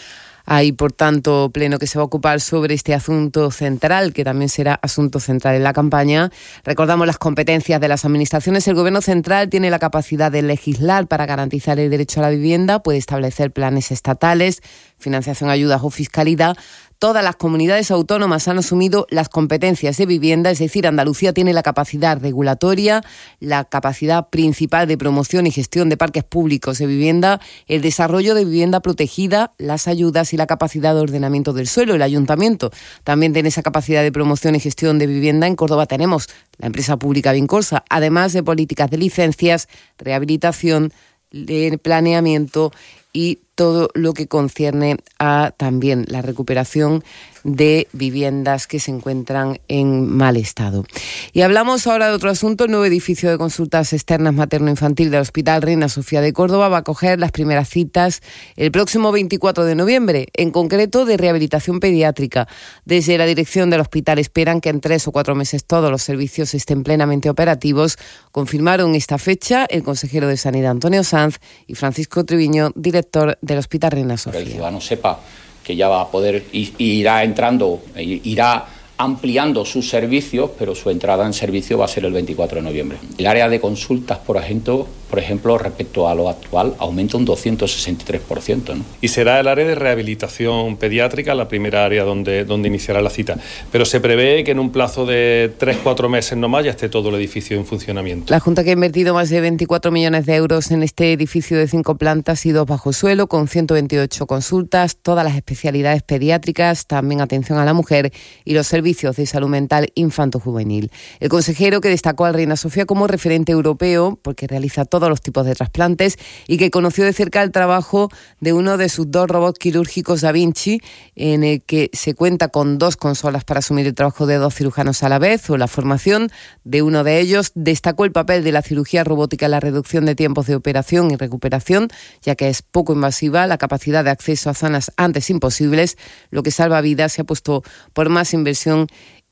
Hay, por tanto, pleno que se va a ocupar sobre este asunto central, que también será asunto central en la campaña. Recordamos las competencias de las administraciones. El Gobierno central tiene la capacidad de legislar para garantizar el derecho a la vivienda, puede establecer planes estatales, financiación, ayudas o fiscalidad. Todas las comunidades autónomas han asumido las competencias de vivienda, es decir, Andalucía tiene la capacidad regulatoria, la capacidad principal de promoción y gestión de parques públicos de vivienda, el desarrollo de vivienda protegida, las ayudas y la capacidad de ordenamiento del suelo. El Ayuntamiento también tiene esa capacidad de promoción y gestión de vivienda. En Córdoba tenemos la empresa pública Vincorsa, además de políticas de licencias, rehabilitación, de planeamiento y todo lo que concierne a también la recuperación de viviendas que se encuentran en mal estado. Y hablamos ahora de otro asunto. El nuevo edificio de consultas externas materno-infantil del Hospital Reina Sofía de Córdoba va a acoger las primeras citas el próximo veinticuatro de noviembre, en concreto de rehabilitación pediátrica. Desde la dirección del hospital esperan que en tres o cuatro meses todos los servicios estén plenamente operativos. Confirmaron esta fecha el consejero de Sanidad Antonio Sanz y Francisco Triviño, director del Hospital Reina Sofía. Que el ciudadano sepa que ya va a poder, irá entrando, irá ampliando sus servicios, pero su entrada en servicio va a ser el veinticuatro de noviembre. El área de consultas, por ejemplo, por ejemplo, respecto a lo actual, aumenta un doscientos sesenta y tres por ciento, ¿no? Y será el área de rehabilitación pediátrica la primera área donde, donde iniciará la cita. Pero se prevé que en un plazo de tres a cuatro meses nomás ya esté todo el edificio en funcionamiento. La Junta, que ha invertido más de veinticuatro millones de euros en este edificio de cinco plantas y dos bajo suelo, con ciento veintiocho consultas, todas las especialidades pediátricas, también atención a la mujer y los servicios de salud mental infanto-juvenil. El consejero, que destacó al Reina Sofía como referente europeo, porque realiza todos los tipos de trasplantes, y que conoció de cerca el trabajo de uno de sus dos robots quirúrgicos Da Vinci, en el que se cuenta con dos consolas para asumir el trabajo de dos cirujanos a la vez, o la formación de uno de ellos. Destacó el papel de la cirugía robótica en la reducción de tiempos de operación y recuperación, ya que es poco invasiva, la capacidad de acceso a zonas antes imposibles, lo que salva vidas. Se ha puesto por más inversión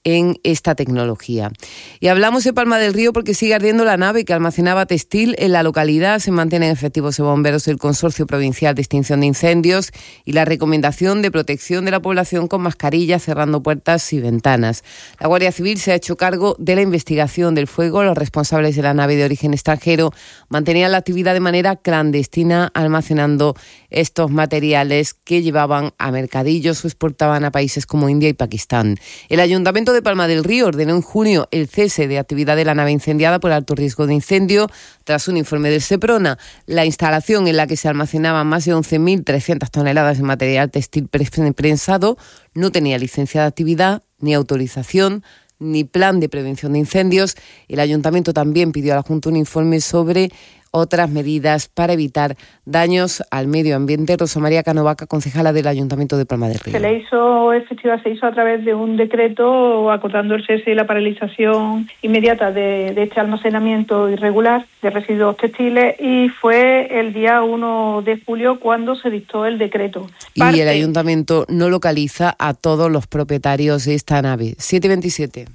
en esta tecnología. Y hablamos de Palma del Río porque sigue ardiendo la nave que almacenaba textil en la localidad. Se mantienen efectivos de bomberos del Consorcio Provincial de Extinción de Incendios y la recomendación de protección de la población con mascarillas, cerrando puertas y ventanas. La Guardia Civil se ha hecho cargo de la investigación del fuego. Los responsables de la nave de origen extranjero mantenían la actividad de manera clandestina, almacenando estos materiales que llevaban a mercadillos o exportaban a países como India y Pakistán. El Ayuntamiento de Palma del Río ordenó en junio el cese de actividad de la nave incendiada por alto riesgo de incendio tras un informe del Seprona. La instalación en la que se almacenaban más de once mil trescientas toneladas de material textil prensado no tenía licencia de actividad ni autorización ni plan de prevención de incendios. El Ayuntamiento también pidió a la Junta un informe sobre otras medidas para evitar daños al medio ambiente. Rosa María Canovaca, concejala del Ayuntamiento de Palma del Río. Se le hizo efectiva, se hizo a través de un decreto acordando el cese y la paralización inmediata de, de este almacenamiento irregular de residuos textiles, y fue el día uno de julio cuando se dictó el decreto. Parte... Y el Ayuntamiento no localiza a todos los propietarios de esta nave. siete veintisiete.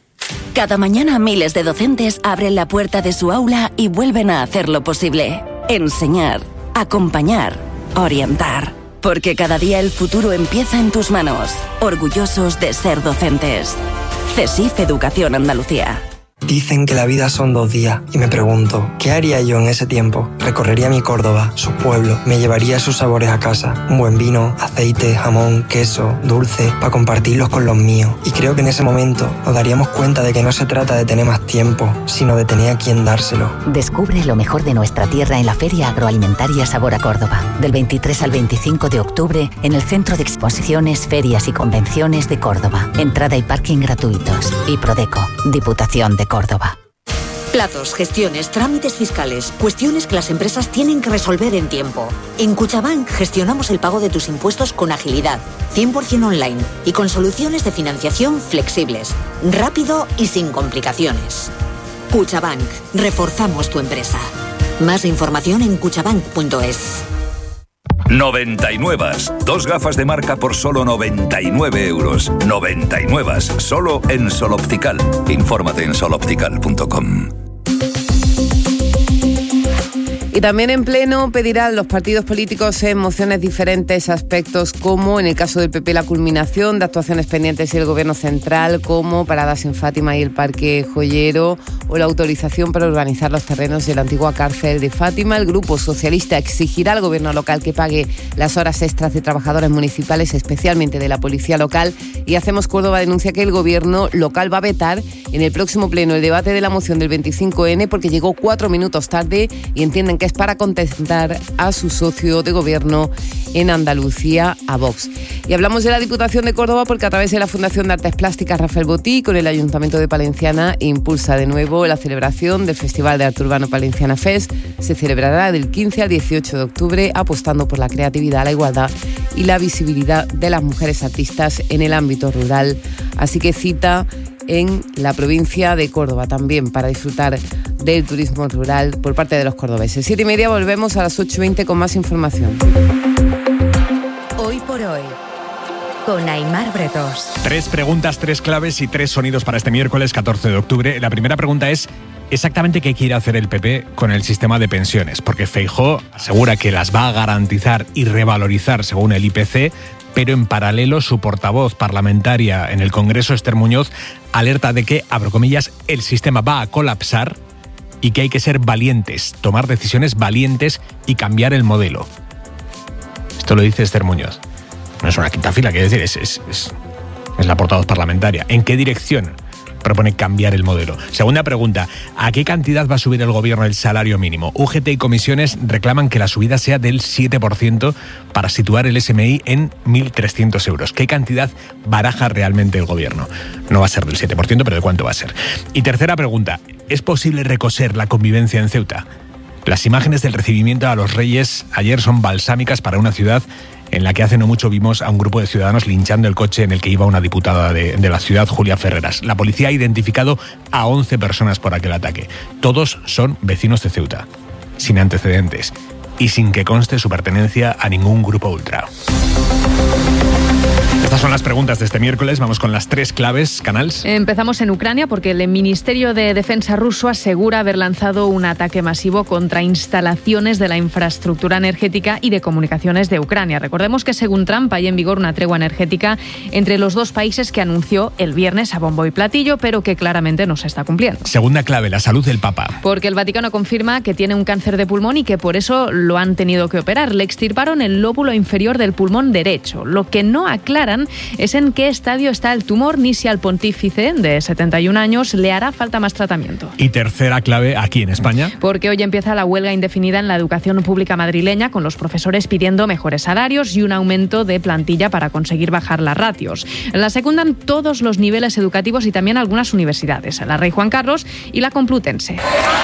Cada mañana miles de docentes abren la puerta de su aula y vuelven a hacer lo posible. Enseñar, acompañar, orientar. Porque cada día el futuro empieza en tus manos. Orgullosos de ser docentes. CESIF Educación Andalucía. Dicen que la vida son dos días y me pregunto, ¿qué haría yo en ese tiempo? Recorrería mi Córdoba, sus pueblos, me llevaría sus sabores a casa, un buen vino, aceite, jamón, queso, dulce, para compartirlos con los míos. Y creo que en ese momento nos daríamos cuenta de que no se trata de tener más tiempo, sino de tener a quien dárselo. Descubre lo mejor de nuestra tierra en la Feria Agroalimentaria Sabor a Córdoba, del veintitrés al veinticinco de octubre en el Centro de Exposiciones, Ferias y Convenciones de Córdoba. Entrada y parking gratuitos. Y Prodeco, Diputación de Córdoba. Plazos, gestiones, trámites fiscales, cuestiones que las empresas tienen que resolver en tiempo. En Cuchabank gestionamos el pago de tus impuestos con agilidad, cien por ciento online y con soluciones de financiación flexibles, rápido y sin complicaciones. Cuchabank, reforzamos tu empresa. Más información en cuchabank punto es. noventa y nueve. Dos gafas de marca por solo noventa y nueve euros. noventa y nueve. Solo en Sol Optical. Infórmate en sol optical punto com. Y también en pleno pedirán los partidos políticos en mociones diferentes aspectos, como en el caso del P P la culminación de actuaciones pendientes y el Gobierno central, como paradas en Fátima y el Parque Joyero, o la autorización para urbanizar los terrenos de la antigua cárcel de Fátima. El Grupo Socialista exigirá al Gobierno local que pague las horas extras de trabajadores municipales, especialmente de la Policía Local. Y Hacemos Córdoba denuncia que el Gobierno local va a vetar en el próximo pleno el debate de la moción del veinticinco ene porque llegó cuatro minutos tarde y entienden que es para contentar a su socio de gobierno en Andalucía, a Vox. Y hablamos de la Diputación de Córdoba porque a través de la Fundación de Artes Plásticas Rafael Botí con el Ayuntamiento de Palenciana impulsa de nuevo la celebración del Festival de Arte Urbano Palenciana Fest. Se celebrará del quince al dieciocho de octubre apostando por la creatividad, la igualdad y la visibilidad de las mujeres artistas en el ámbito rural. Así que cita en la provincia de Córdoba también para disfrutar del turismo rural por parte de los cordobeses. Siete y media, volvemos a las ocho y veinte con más información. Hoy por hoy, con Aimar Bretos. Tres preguntas, tres claves y tres sonidos para este miércoles catorce de octubre. La primera pregunta es exactamente qué quiere hacer el P P con el sistema de pensiones, porque Feijóo asegura que las va a garantizar y revalorizar según el I P C, pero en paralelo su portavoz parlamentaria en el Congreso, Esther Muñoz, alerta de que, abro comillas, el sistema va a colapsar y que hay que ser valientes, tomar decisiones valientes y cambiar el modelo. Esto lo dice Esther Muñoz. No es una quinta fila, quiere decir, es, es, es, es la portavoz parlamentaria. ¿En qué dirección propone cambiar el modelo? Segunda pregunta, ¿a qué cantidad va a subir el gobierno el salario mínimo? U G T y comisiones reclaman que la subida sea del siete por ciento para situar el S M I en mil trescientos euros. ¿Qué cantidad baraja realmente el gobierno? No va a ser del siete por ciento, pero ¿de cuánto va a ser? Y tercera pregunta, ¿es posible recoser la convivencia en Ceuta? Las imágenes del recibimiento a los reyes ayer son balsámicas para una ciudad en la que hace no mucho vimos a un grupo de ciudadanos linchando el coche en el que iba una diputada de, de la ciudad, Julia Ferreras. La policía ha identificado a once personas por aquel ataque. Todos son vecinos de Ceuta, sin antecedentes y sin que conste su pertenencia a ningún grupo ultra. Estas son las preguntas de este miércoles. Vamos con las tres claves, Canals. Empezamos en Ucrania porque el Ministerio de Defensa ruso asegura haber lanzado un ataque masivo contra instalaciones de la infraestructura energética y de comunicaciones de Ucrania. Recordemos que según Trump hay en vigor una tregua energética entre los dos países que anunció el viernes a bombo y platillo, pero que claramente no se está cumpliendo. Segunda clave, la salud del Papa. Porque el Vaticano confirma que tiene un cáncer de pulmón y que por eso lo han tenido que operar. Le extirparon el lóbulo inferior del pulmón derecho. Lo que no aclaran es en qué estadio está el tumor ni si al pontífice de setenta y un años le hará falta más tratamiento. Y tercera clave, aquí en España. Porque hoy empieza la huelga indefinida en la educación pública madrileña, con los profesores pidiendo mejores salarios y un aumento de plantilla para conseguir bajar las ratios. La secundan todos los niveles educativos y también algunas universidades, la Rey Juan Carlos y la Complutense,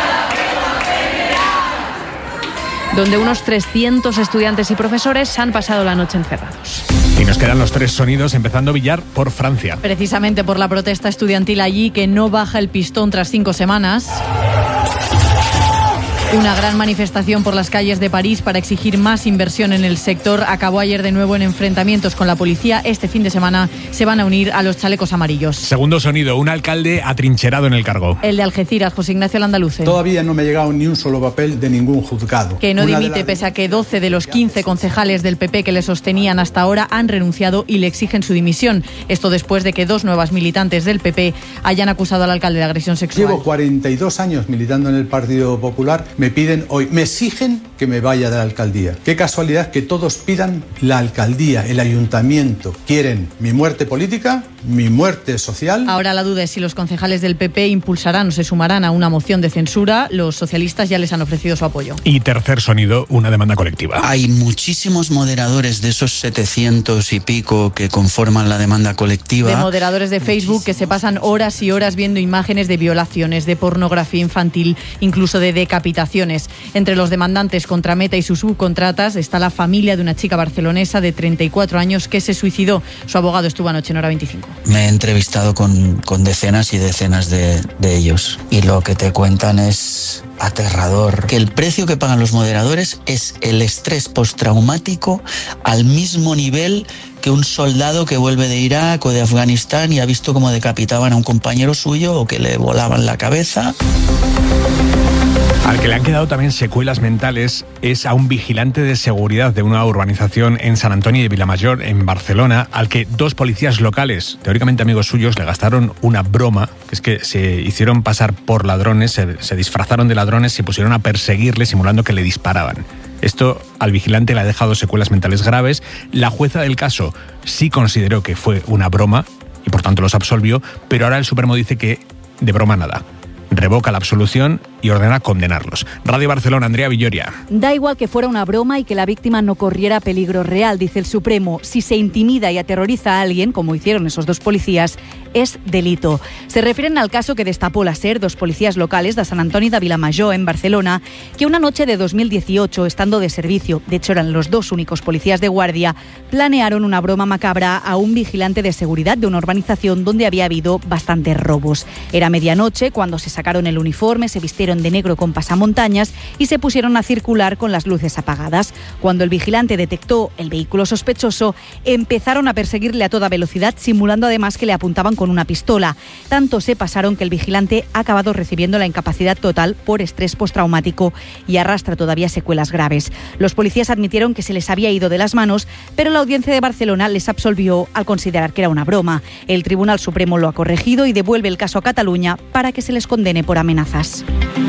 donde unos trescientos estudiantes y profesores han pasado la noche encerrados. Y nos quedan los tres sonidos, empezando Villar por Francia. Precisamente por la protesta estudiantil allí, que no baja el pistón tras cinco semanas. Una gran manifestación por las calles de París para exigir más inversión en el sector acabó ayer de nuevo en enfrentamientos con la policía. Este fin de semana se van a unir a los chalecos amarillos. Segundo sonido, un alcalde atrincherado en el cargo. El de Algeciras, José Ignacio Landaluce. Todavía no me ha llegado ni un solo papel de ningún juzgado. Que no Una dimite las... pese a que doce de los quince concejales del P P que le sostenían hasta ahora han renunciado y le exigen su dimisión. Esto después de que dos nuevas militantes del P P hayan acusado al alcalde de agresión sexual. Llevo cuarenta y dos años militando en el Partido Popular. Me piden hoy, me exigen que me vaya de la alcaldía. Qué casualidad que todos pidan la alcaldía, el ayuntamiento. Quieren mi muerte política, mi muerte social. Ahora la duda es si los concejales del P P impulsarán o se sumarán a una moción de censura. Los socialistas ya les han ofrecido su apoyo. Y tercer sonido, una demanda colectiva. Hay muchísimos moderadores de esos setecientos y pico que conforman la demanda colectiva. De moderadores de Facebook que se pasan horas y horas viendo imágenes de violaciones, de pornografía infantil, incluso de decapitaciones. Entre los demandantes contra Meta y sus subcontratas está la familia de una chica barcelonesa de treinta y cuatro años que se suicidó. Su abogado estuvo anoche en Hora veinticinco. Me he entrevistado con, con decenas y decenas de, de ellos y lo que te cuentan es aterrador. Que el precio que pagan los moderadores es el estrés postraumático al mismo nivel que un soldado que vuelve de Irak o de Afganistán y ha visto cómo decapitaban a un compañero suyo o que le volaban la cabeza. Al que le han quedado también secuelas mentales es a un vigilante de seguridad de una urbanización en San Antonio de Vilamayor, en Barcelona, al que dos policías locales, teóricamente amigos suyos, le gastaron una broma, que es que se hicieron pasar por ladrones, se, se disfrazaron de ladrones y pusieron a perseguirle simulando que le disparaban. Esto al vigilante le ha dejado secuelas mentales graves. La jueza del caso sí consideró que fue una broma y por tanto los absolvió, pero ahora el Supremo dice que de broma nada. Revoca la absolución y ordena condenarlos. Radio Barcelona, Andrea Villoria. Da igual que fuera una broma y que la víctima no corriera peligro real, dice el Supremo. Si se intimida y aterroriza a alguien, como hicieron esos dos policías, es delito. Se refieren al caso que destapó la SER, dos policías locales de San Antoni de Vilamajor, en Barcelona, que una noche de dos mil dieciocho, estando de servicio, de hecho eran los dos únicos policías de guardia, planearon una broma macabra a un vigilante de seguridad de una urbanización donde había habido bastantes robos. Era medianoche cuando se sacaron el uniforme, se vistieron de negro con pasamontañas y se pusieron a circular con las luces apagadas. Cuando el vigilante detectó el vehículo sospechoso, empezaron a perseguirle a toda velocidad, simulando además que le apuntaban con una pistola. Tanto se pasaron que el vigilante ha acabado recibiendo la incapacidad total por estrés postraumático y arrastra todavía secuelas graves. Los policías admitieron que se les había ido de las manos, pero la Audiencia de Barcelona les absolvió al considerar que era una broma. El Tribunal Supremo lo ha corregido y devuelve el caso a Cataluña para que se les condene por amenazas.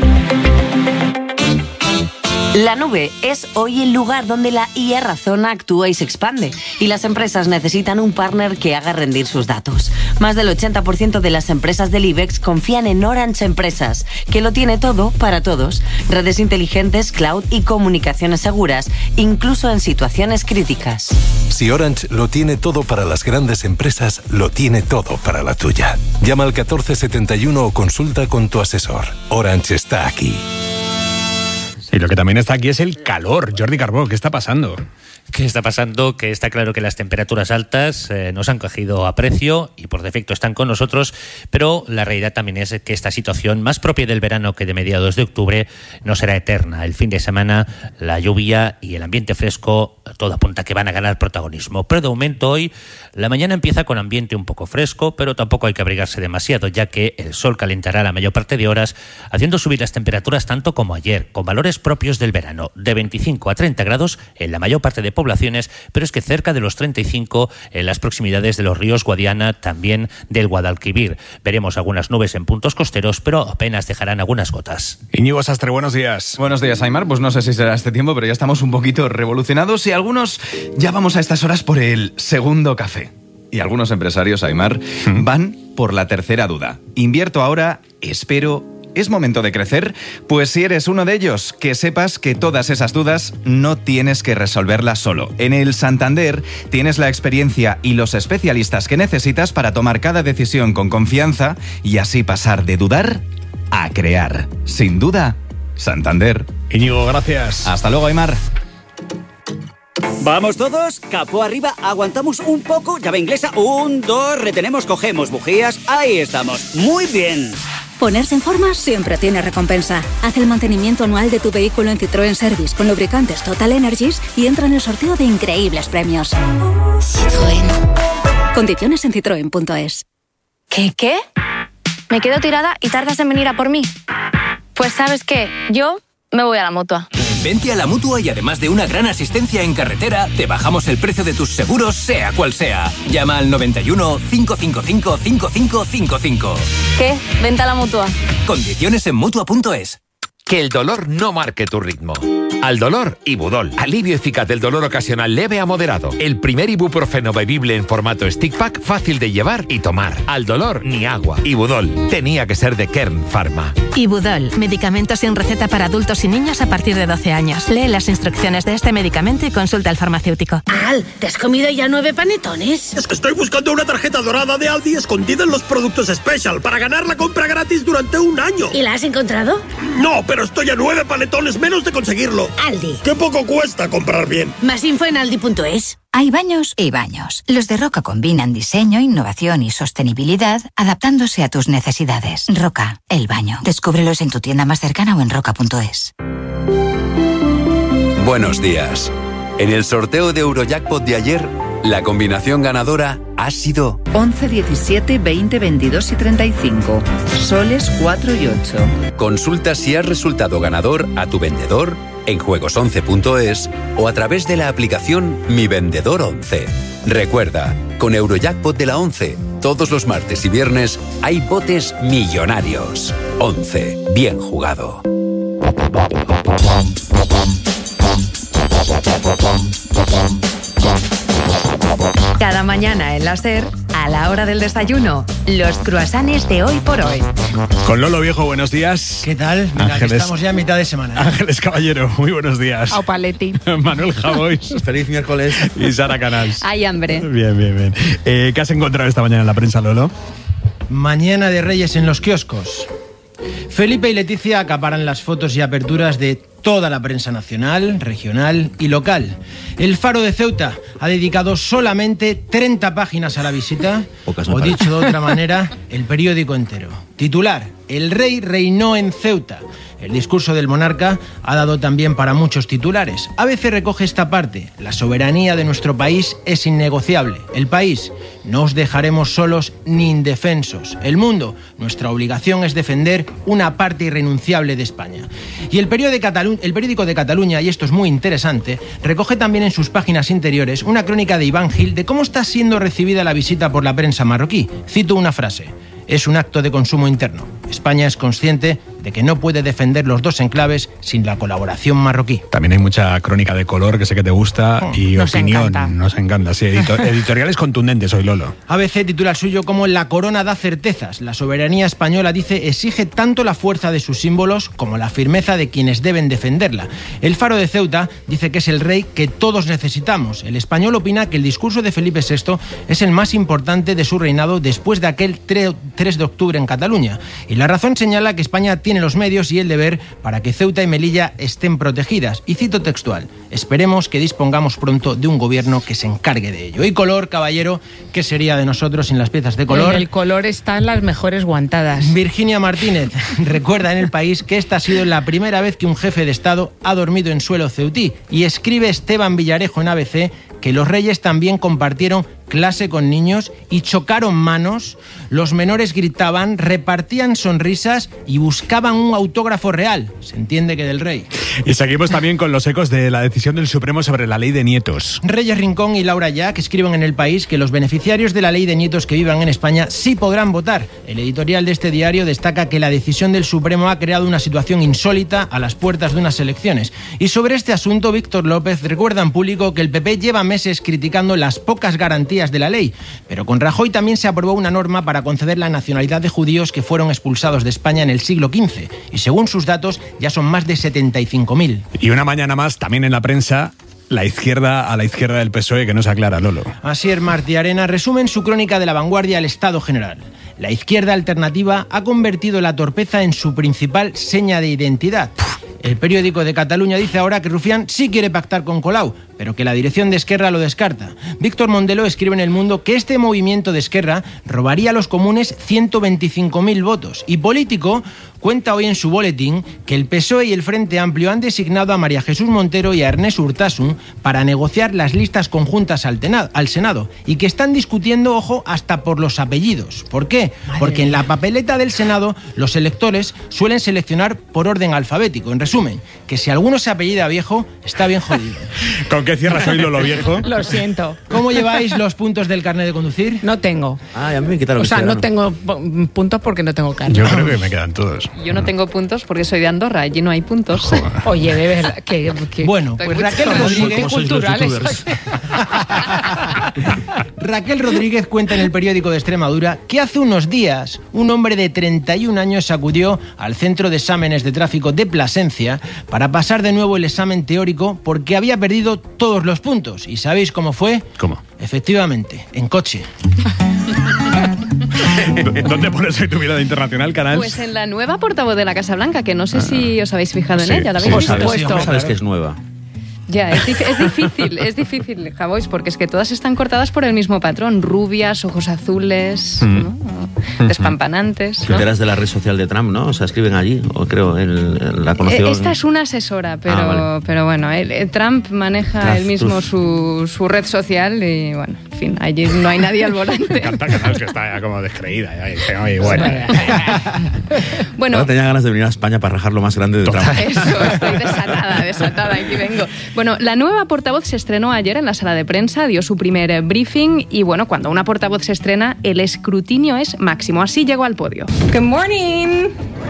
La nube es hoy el lugar donde la I A razona, actúa y se expande, y las empresas necesitan un partner que haga rendir sus datos. Más del ochenta por ciento de las empresas del IBEX confían en Orange Empresas, que lo tiene todo para todos: redes inteligentes, cloud y comunicaciones seguras, incluso en situaciones críticas. Si Orange lo tiene todo para las grandes empresas, lo tiene todo para la tuya. Llama al catorce setenta y uno o consulta con tu asesor. Orange está aquí. Y lo que también está aquí es el calor. Jordi Carbó, ¿qué está pasando? ¿Qué está pasando? Que está claro que las temperaturas altas eh, nos han cogido a precio y por defecto están con nosotros, pero la realidad también es que esta situación, más propia del verano que de mediados de octubre, no será eterna. El fin de semana, la lluvia y el ambiente fresco, todo apunta que van a ganar protagonismo. Pero de momento hoy, la mañana empieza con ambiente un poco fresco, pero tampoco hay que abrigarse demasiado, ya que el sol calentará la mayor parte de horas, haciendo subir las temperaturas tanto como ayer, con valores propios del verano, de veinticinco a treinta grados en la mayor parte de poblaciones, pero es que cerca de los treinta y cinco en las proximidades de los ríos Guadiana, también del Guadalquivir. Veremos algunas nubes en puntos costeros, pero apenas dejarán algunas gotas. Íñigo Sastre, buenos días. Buenos días, Aimar. Pues no sé si será este tiempo, pero ya estamos un poquito revolucionados y algunos ya vamos a estas horas por el segundo café. Y algunos empresarios, Aimar, ¿Mm? van por la tercera duda. ¿Invierto ahora? ¿Espero? ¿Es momento de crecer? Pues si eres uno de ellos, que sepas que todas esas dudas no tienes que resolverlas solo. En el Santander tienes la experiencia y los especialistas que necesitas para tomar cada decisión con confianza y así pasar de dudar a crear. Sin duda, Santander. Íñigo, gracias. Hasta luego, Aimar. Vamos todos, capó arriba, aguantamos un poco, llave inglesa, un, dos, retenemos, cogemos bujías, ahí estamos, muy bien. Ponerse en forma siempre tiene recompensa. Haz el mantenimiento anual de tu vehículo en Citroën Service con lubricantes Total Energies y entra en el sorteo de increíbles premios. Citroën. Condiciones en citroen punto es. ¿Qué, qué? ¿Me quedo tirada y tardas en venir a por mí? Pues ¿sabes qué? Yo me voy a la Mutua. Vente a la Mutua y además de una gran asistencia en carretera, te bajamos el precio de tus seguros, sea cual sea. Llama al noventa y uno, cinco cinco cinco, cinco cinco cinco cinco. ¿Qué? Vente a la Mutua. Condiciones en Mutua punto es. Que el dolor no marque tu ritmo. Al dolor, Ibudol. Alivio eficaz del dolor ocasional leve a moderado. El primer ibuprofeno bebible en formato stick pack, fácil de llevar y tomar. Al dolor, ni agua. Ibudol. Tenía que ser de Kern Pharma. Ibudol. Medicamento sin receta para adultos y niños a partir de doce años. Lee las instrucciones de este medicamento y consulta al farmacéutico. Al, ¿te has comido ya nueve panetones? Es que estoy buscando una tarjeta dorada de Aldi escondida en los productos Special para ganar la compra gratis durante un año. ¿Y la has encontrado? No, pero estoy a nueve panetones menos de conseguirlo. Aldi. Qué poco cuesta comprar bien. Más info en aldi punto es. Hay baños y baños. Los de Roca combinan diseño, innovación y sostenibilidad, adaptándose a tus necesidades. Roca, el baño. Descúbrelos en tu tienda más cercana o en roca punto es. Buenos días. En el sorteo de Eurojackpot de ayer, la combinación ganadora ha sido once, diecisiete, veinte, veintidós y treinta y cinco. Soles cuatro y ocho. Consulta si has resultado ganador a tu vendedor en juegos once punto es o a través de la aplicación Mi Vendedor once. Recuerda, con Eurojackpot de la once, todos los martes y viernes hay botes millonarios. once. Bien jugado. Cada mañana en la SER, a la hora del desayuno, los cruasanes de hoy por hoy. Con Lolo Viejo, buenos días. ¿Qué tal? Mira, que estamos ya a mitad de semana. Ángeles Caballero, muy buenos días. Au Paletti. Manuel Javois. Feliz miércoles. Y Sara Canals. Hay hambre. Bien, bien, bien. Eh, ¿Qué has encontrado esta mañana en la prensa, Lolo? Mañana de Reyes en los kioscos. Felipe y Leticia acaparan las fotos y aperturas de toda la prensa nacional, regional y local. El Faro de Ceuta ha dedicado solamente treinta páginas a la visita, o dicho de otra manera, el periódico entero. Titular: El rey reinó en Ceuta. El discurso del monarca ha dado también para muchos titulares. A B C recoge esta parte: la soberanía de nuestro país es innegociable. El país: no os dejaremos solos ni indefensos. El Mundo: nuestra obligación es defender una parte irrenunciable de España. Y el periódico de Cataluña, el periódico de Cataluña, y esto es muy interesante, recoge también en sus páginas interiores una crónica de Iván Gil de cómo está siendo recibida la visita por la prensa marroquí. Cito una frase: es un acto de consumo interno. España es consciente de que no puede defender los dos enclaves sin la colaboración marroquí. También hay mucha crónica de color que sé que te gusta oh, y nos opinión. Encanta. Nos encanta, sí. Editor, editoriales contundentes hoy, Lolo. A B C titula el suyo como La corona da certezas. La soberanía española, dice, exige tanto la fuerza de sus símbolos como la firmeza de quienes deben defenderla. El Faro de Ceuta dice que es el rey que todos necesitamos. El Español opina que el discurso de Felipe sexto es el más importante de su reinado después de aquel tres de octubre en Cataluña. Y La Razón señala que España tiene tiene los medios y el deber para que Ceuta y Melilla estén protegidas. Y cito textual: esperemos que dispongamos pronto de un gobierno que se encargue de ello. Y color, caballero, ¿qué sería de nosotros sin las piezas de color? El color está en las mejores guantadas. Virginia Martínez recuerda en El País que esta ha sido la primera vez que un jefe de Estado ha dormido en suelo ceutí. Y escribe Esteban Villarejo en A B C que los reyes también compartieron clase con niños y chocaron manos, los menores gritaban, repartían sonrisas y buscaban un autógrafo real. Se entiende que del rey. Y seguimos también con los ecos de la decisión del Supremo sobre la ley de nietos. Reyes Rincón y Laura Jack escriben en El País que los beneficiarios de la ley de nietos que vivan en España sí podrán votar. El editorial de este diario destaca que la decisión del Supremo ha creado una situación insólita a las puertas de unas elecciones. Y sobre este asunto, Víctor López recuerda en público que el P P lleva meses criticando las pocas garantías de la ley, pero con Rajoy también se aprobó una norma para conceder la nacionalidad de judíos que fueron expulsados de España en el siglo quince, y según sus datos ya son más de setenta y cinco mil. Y una mañana más, también en la prensa, la izquierda a la izquierda del P S O E, que no se aclara, Lolo. Asier Martí-Arena resume en su crónica de La Vanguardia el estado general. La izquierda alternativa ha convertido la torpeza en su principal seña de identidad. El periódico de Cataluña dice ahora que Rufián sí quiere pactar con Colau, pero que la dirección de Esquerra lo descarta. Víctor Mondelo escribe en El Mundo que este movimiento de Esquerra robaría a los comunes ciento veinticinco mil votos. Y Político cuenta hoy en su boletín que el P S O E y el Frente Amplio han designado a María Jesús Montero y a Ernest Urtasun para negociar las listas conjuntas al, tenado, al Senado, y que están discutiendo, ojo, hasta por los apellidos. ¿Por qué? Madre Porque en la papeleta del Senado los electores suelen seleccionar por orden alfabético. En resumen, que si alguno se apellida Viejo, está bien jodido. ¿Con qué cierras hoy, Lolo Viejo? Lo siento. ¿Cómo lleváis los puntos del carnet de conducir? No tengo. Ah, a mí me quitaron. O sea, no tengo puntos porque no tengo carnet. Yo creo que me quedan todos. Yo no tengo puntos porque soy de Andorra, allí no hay puntos. Joder. Oye, de verdad, que, que bueno, pues Raquel Rodríguez, culturales. Raquel Rodríguez cuenta en el periódico de Extremadura que hace unos días un hombre de treinta y un años acudió al Centro de Exámenes de Tráfico de Plasencia para pasar de nuevo el examen teórico porque había perdido todos los puntos. ¿Y sabéis cómo fue? ¿Cómo? Efectivamente, en coche. ¿Dónde pones hoy tu mirada internacional, Canals? Pues en la nueva portavoz de la Casa Blanca, que no sé ah, si os habéis fijado sí, en ella. ¿La habéis sí, visto? Sabes, ¿Cómo sabes que es nueva? Ya, es, es difícil, es difícil, Javois, porque es que todas están cortadas por el mismo patrón. Rubias, ojos azules, mm. ¿no? Despampanantes. ¿No? Eras de la red social de Trump, ¿no? O sea, escriben allí, o creo, él la conoció. Esta es una asesora, pero, ah, vale. pero bueno, él, Trump maneja Traf, él mismo su, su red social y, bueno, en fin, allí no hay nadie al volante. Me encanta Canals, que está ya como descreída. Ya dice, oye, bueno. bueno. Ahora tenía ganas de venir a España para rajar lo más grande de Trump. Eso, estoy desatada, desatada, aquí vengo. Bueno, la nueva portavoz se estrenó ayer en la sala de prensa, dio su primer briefing y, bueno, cuando una portavoz se estrena, el escrutinio es máximo. Así llegó al podio. Good morning.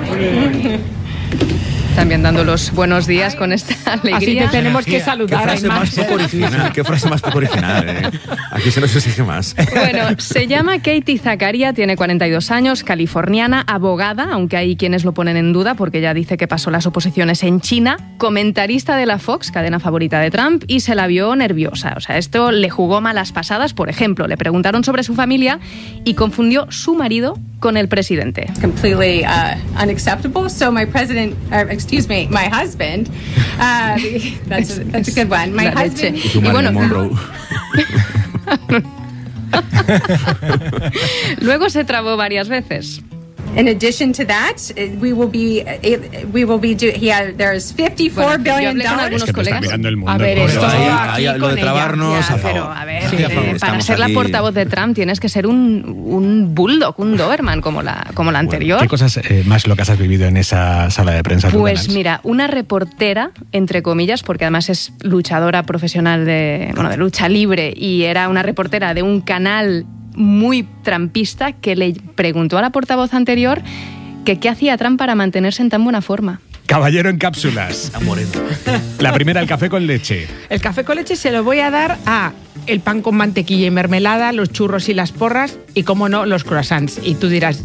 También dando los buenos días con esta alegría. Así te tenemos que saludar. Qué frase más poco original. Qué frase más poco original. ¿eh? Aquí se nos exige más. Bueno, se llama Katie Zakaria, tiene cuarenta y dos años, californiana, abogada, aunque hay quienes lo ponen en duda porque ya dice que pasó las oposiciones en China, comentarista de la Fox, cadena favorita de Trump, y se la vio nerviosa. O sea, esto le jugó malas pasadas. Por ejemplo, le preguntaron sobre su familia y confundió su marido con el presidente. Completely uh, unacceptable. So my president, uh, excuse me, my husband, uh, that's, a, that's a good one. My La husband. Y bueno, luego se trabó varias veces. In addition to that, we will be, we will be do, he had, there's fifty-four bueno, billion dollars. Es que te está mirando el mundo. A ver, esto ahí, ahí, lo de trabarnos, ya, a favor. pero a ver, sí, eh, a favor. para ser aquí. La portavoz de Trump tienes que ser un, un bulldog, un Doberman como la, como la anterior. Bueno, ¿qué cosas eh, más locas has vivido en esa sala de prensa? Pues mira, una reportera, entre comillas, porque además es luchadora profesional de, bueno, de lucha libre y era una reportera de un canal muy trampista que le preguntó a la portavoz anterior que qué hacía Trump para mantenerse en tan buena forma. Caballero en cápsulas. La primera, el café con leche. El café con leche se lo voy a dar a el pan con mantequilla y mermelada, los churros y las porras y, como no, los croissants. Y tú dirás,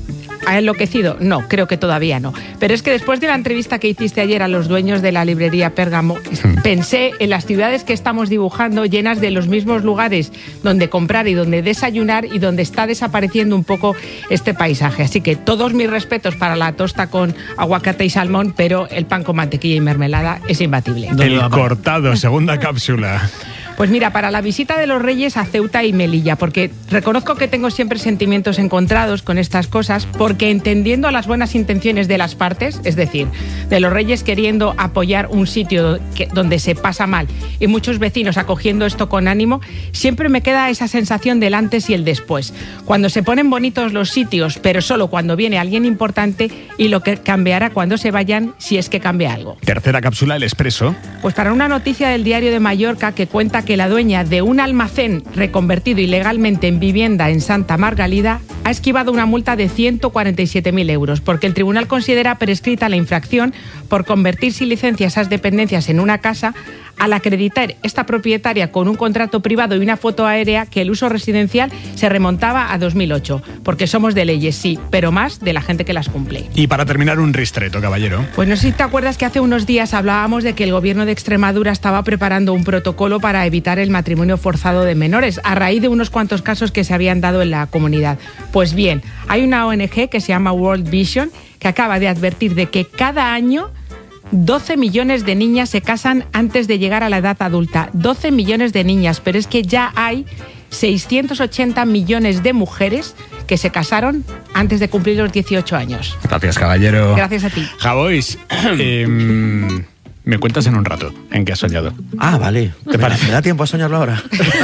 ¿Ha enloquecido? No, creo que todavía no. Pero es que después de la entrevista que hiciste ayer a los dueños de la librería Pérgamo, pensé en las ciudades que estamos dibujando llenas de los mismos lugares donde comprar y donde desayunar y donde está desapareciendo un poco este paisaje. Así que todos mis respetos para la tosta con aguacate y salmón, pero el pan con mantequilla y mermelada es imbatible. El cortado, segunda cápsula. Pues mira, para la visita de los Reyes a Ceuta y Melilla, porque reconozco que tengo siempre sentimientos encontrados con estas cosas, porque entendiendo las buenas intenciones de las partes, es decir, de los Reyes queriendo apoyar un sitio que, donde se pasa mal y muchos vecinos acogiendo esto con ánimo, siempre me queda esa sensación del antes y el después. Cuando se ponen bonitos los sitios, pero solo cuando viene alguien importante, y lo que cambiará cuando se vayan, si es que cambia algo. Tercera cápsula, El Expreso. Pues para una noticia del Diario de Mallorca que cuenta que la dueña de un almacén reconvertido ilegalmente en vivienda en Santa Margalida ha esquivado una multa de ciento cuarenta y siete mil euros, porque el tribunal considera prescrita la infracción por convertir sin licencia esas dependencias en una casa, al acreditar esta propietaria con un contrato privado y una foto aérea que el uso residencial se remontaba a dos mil ocho, porque somos de leyes, sí, pero más de la gente que las cumple. Y para terminar, un ristreto, caballero. Pues no sé si te acuerdas que hace unos días hablábamos de que el gobierno de Extremadura estaba preparando un protocolo para evitar el matrimonio forzado de menores, a raíz de unos cuantos casos que se habían dado en la comunidad. Pues bien, hay una O N G que se llama World Vision que acaba de advertir de que cada año doce millones de niñas se casan antes de llegar a la edad adulta. doce millones de niñas, pero es que ya hay seiscientos ochenta millones de mujeres que se casaron antes de cumplir los dieciocho años. Gracias, caballero. Gracias a ti. Javois, eh, me cuentas en un rato en qué has soñado. Ah, vale. ¿Te parece? ¿Me da tiempo a soñarlo ahora?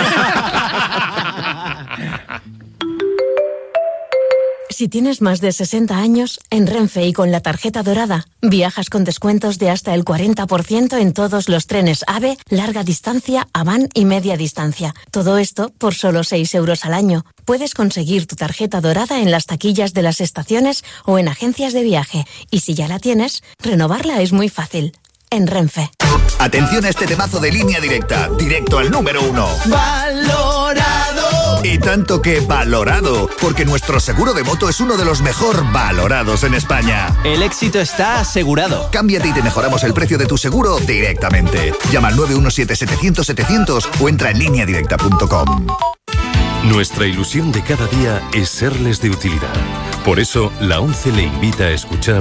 Si tienes más de sesenta años, en Renfe y con la tarjeta dorada, viajas con descuentos de hasta el cuarenta por ciento en todos los trenes AVE, larga distancia, Avant y media distancia. Todo esto por solo seis euros al año. Puedes conseguir tu tarjeta dorada en las taquillas de las estaciones o en agencias de viaje. Y si ya la tienes, renovarla es muy fácil. En Renfe. Atención a este temazo de Línea Directa, directo al número uno. ¡Valorado! Y tanto que valorado, porque nuestro seguro de moto es uno de los mejor valorados en España. El éxito está asegurado. Cámbiate y te mejoramos el precio de tu seguro directamente. Llama al nueve uno siete setecientos setecientos o entra en línea directa punto com. Nuestra ilusión de cada día es serles de utilidad. Por eso, la ONCE le invita a escuchar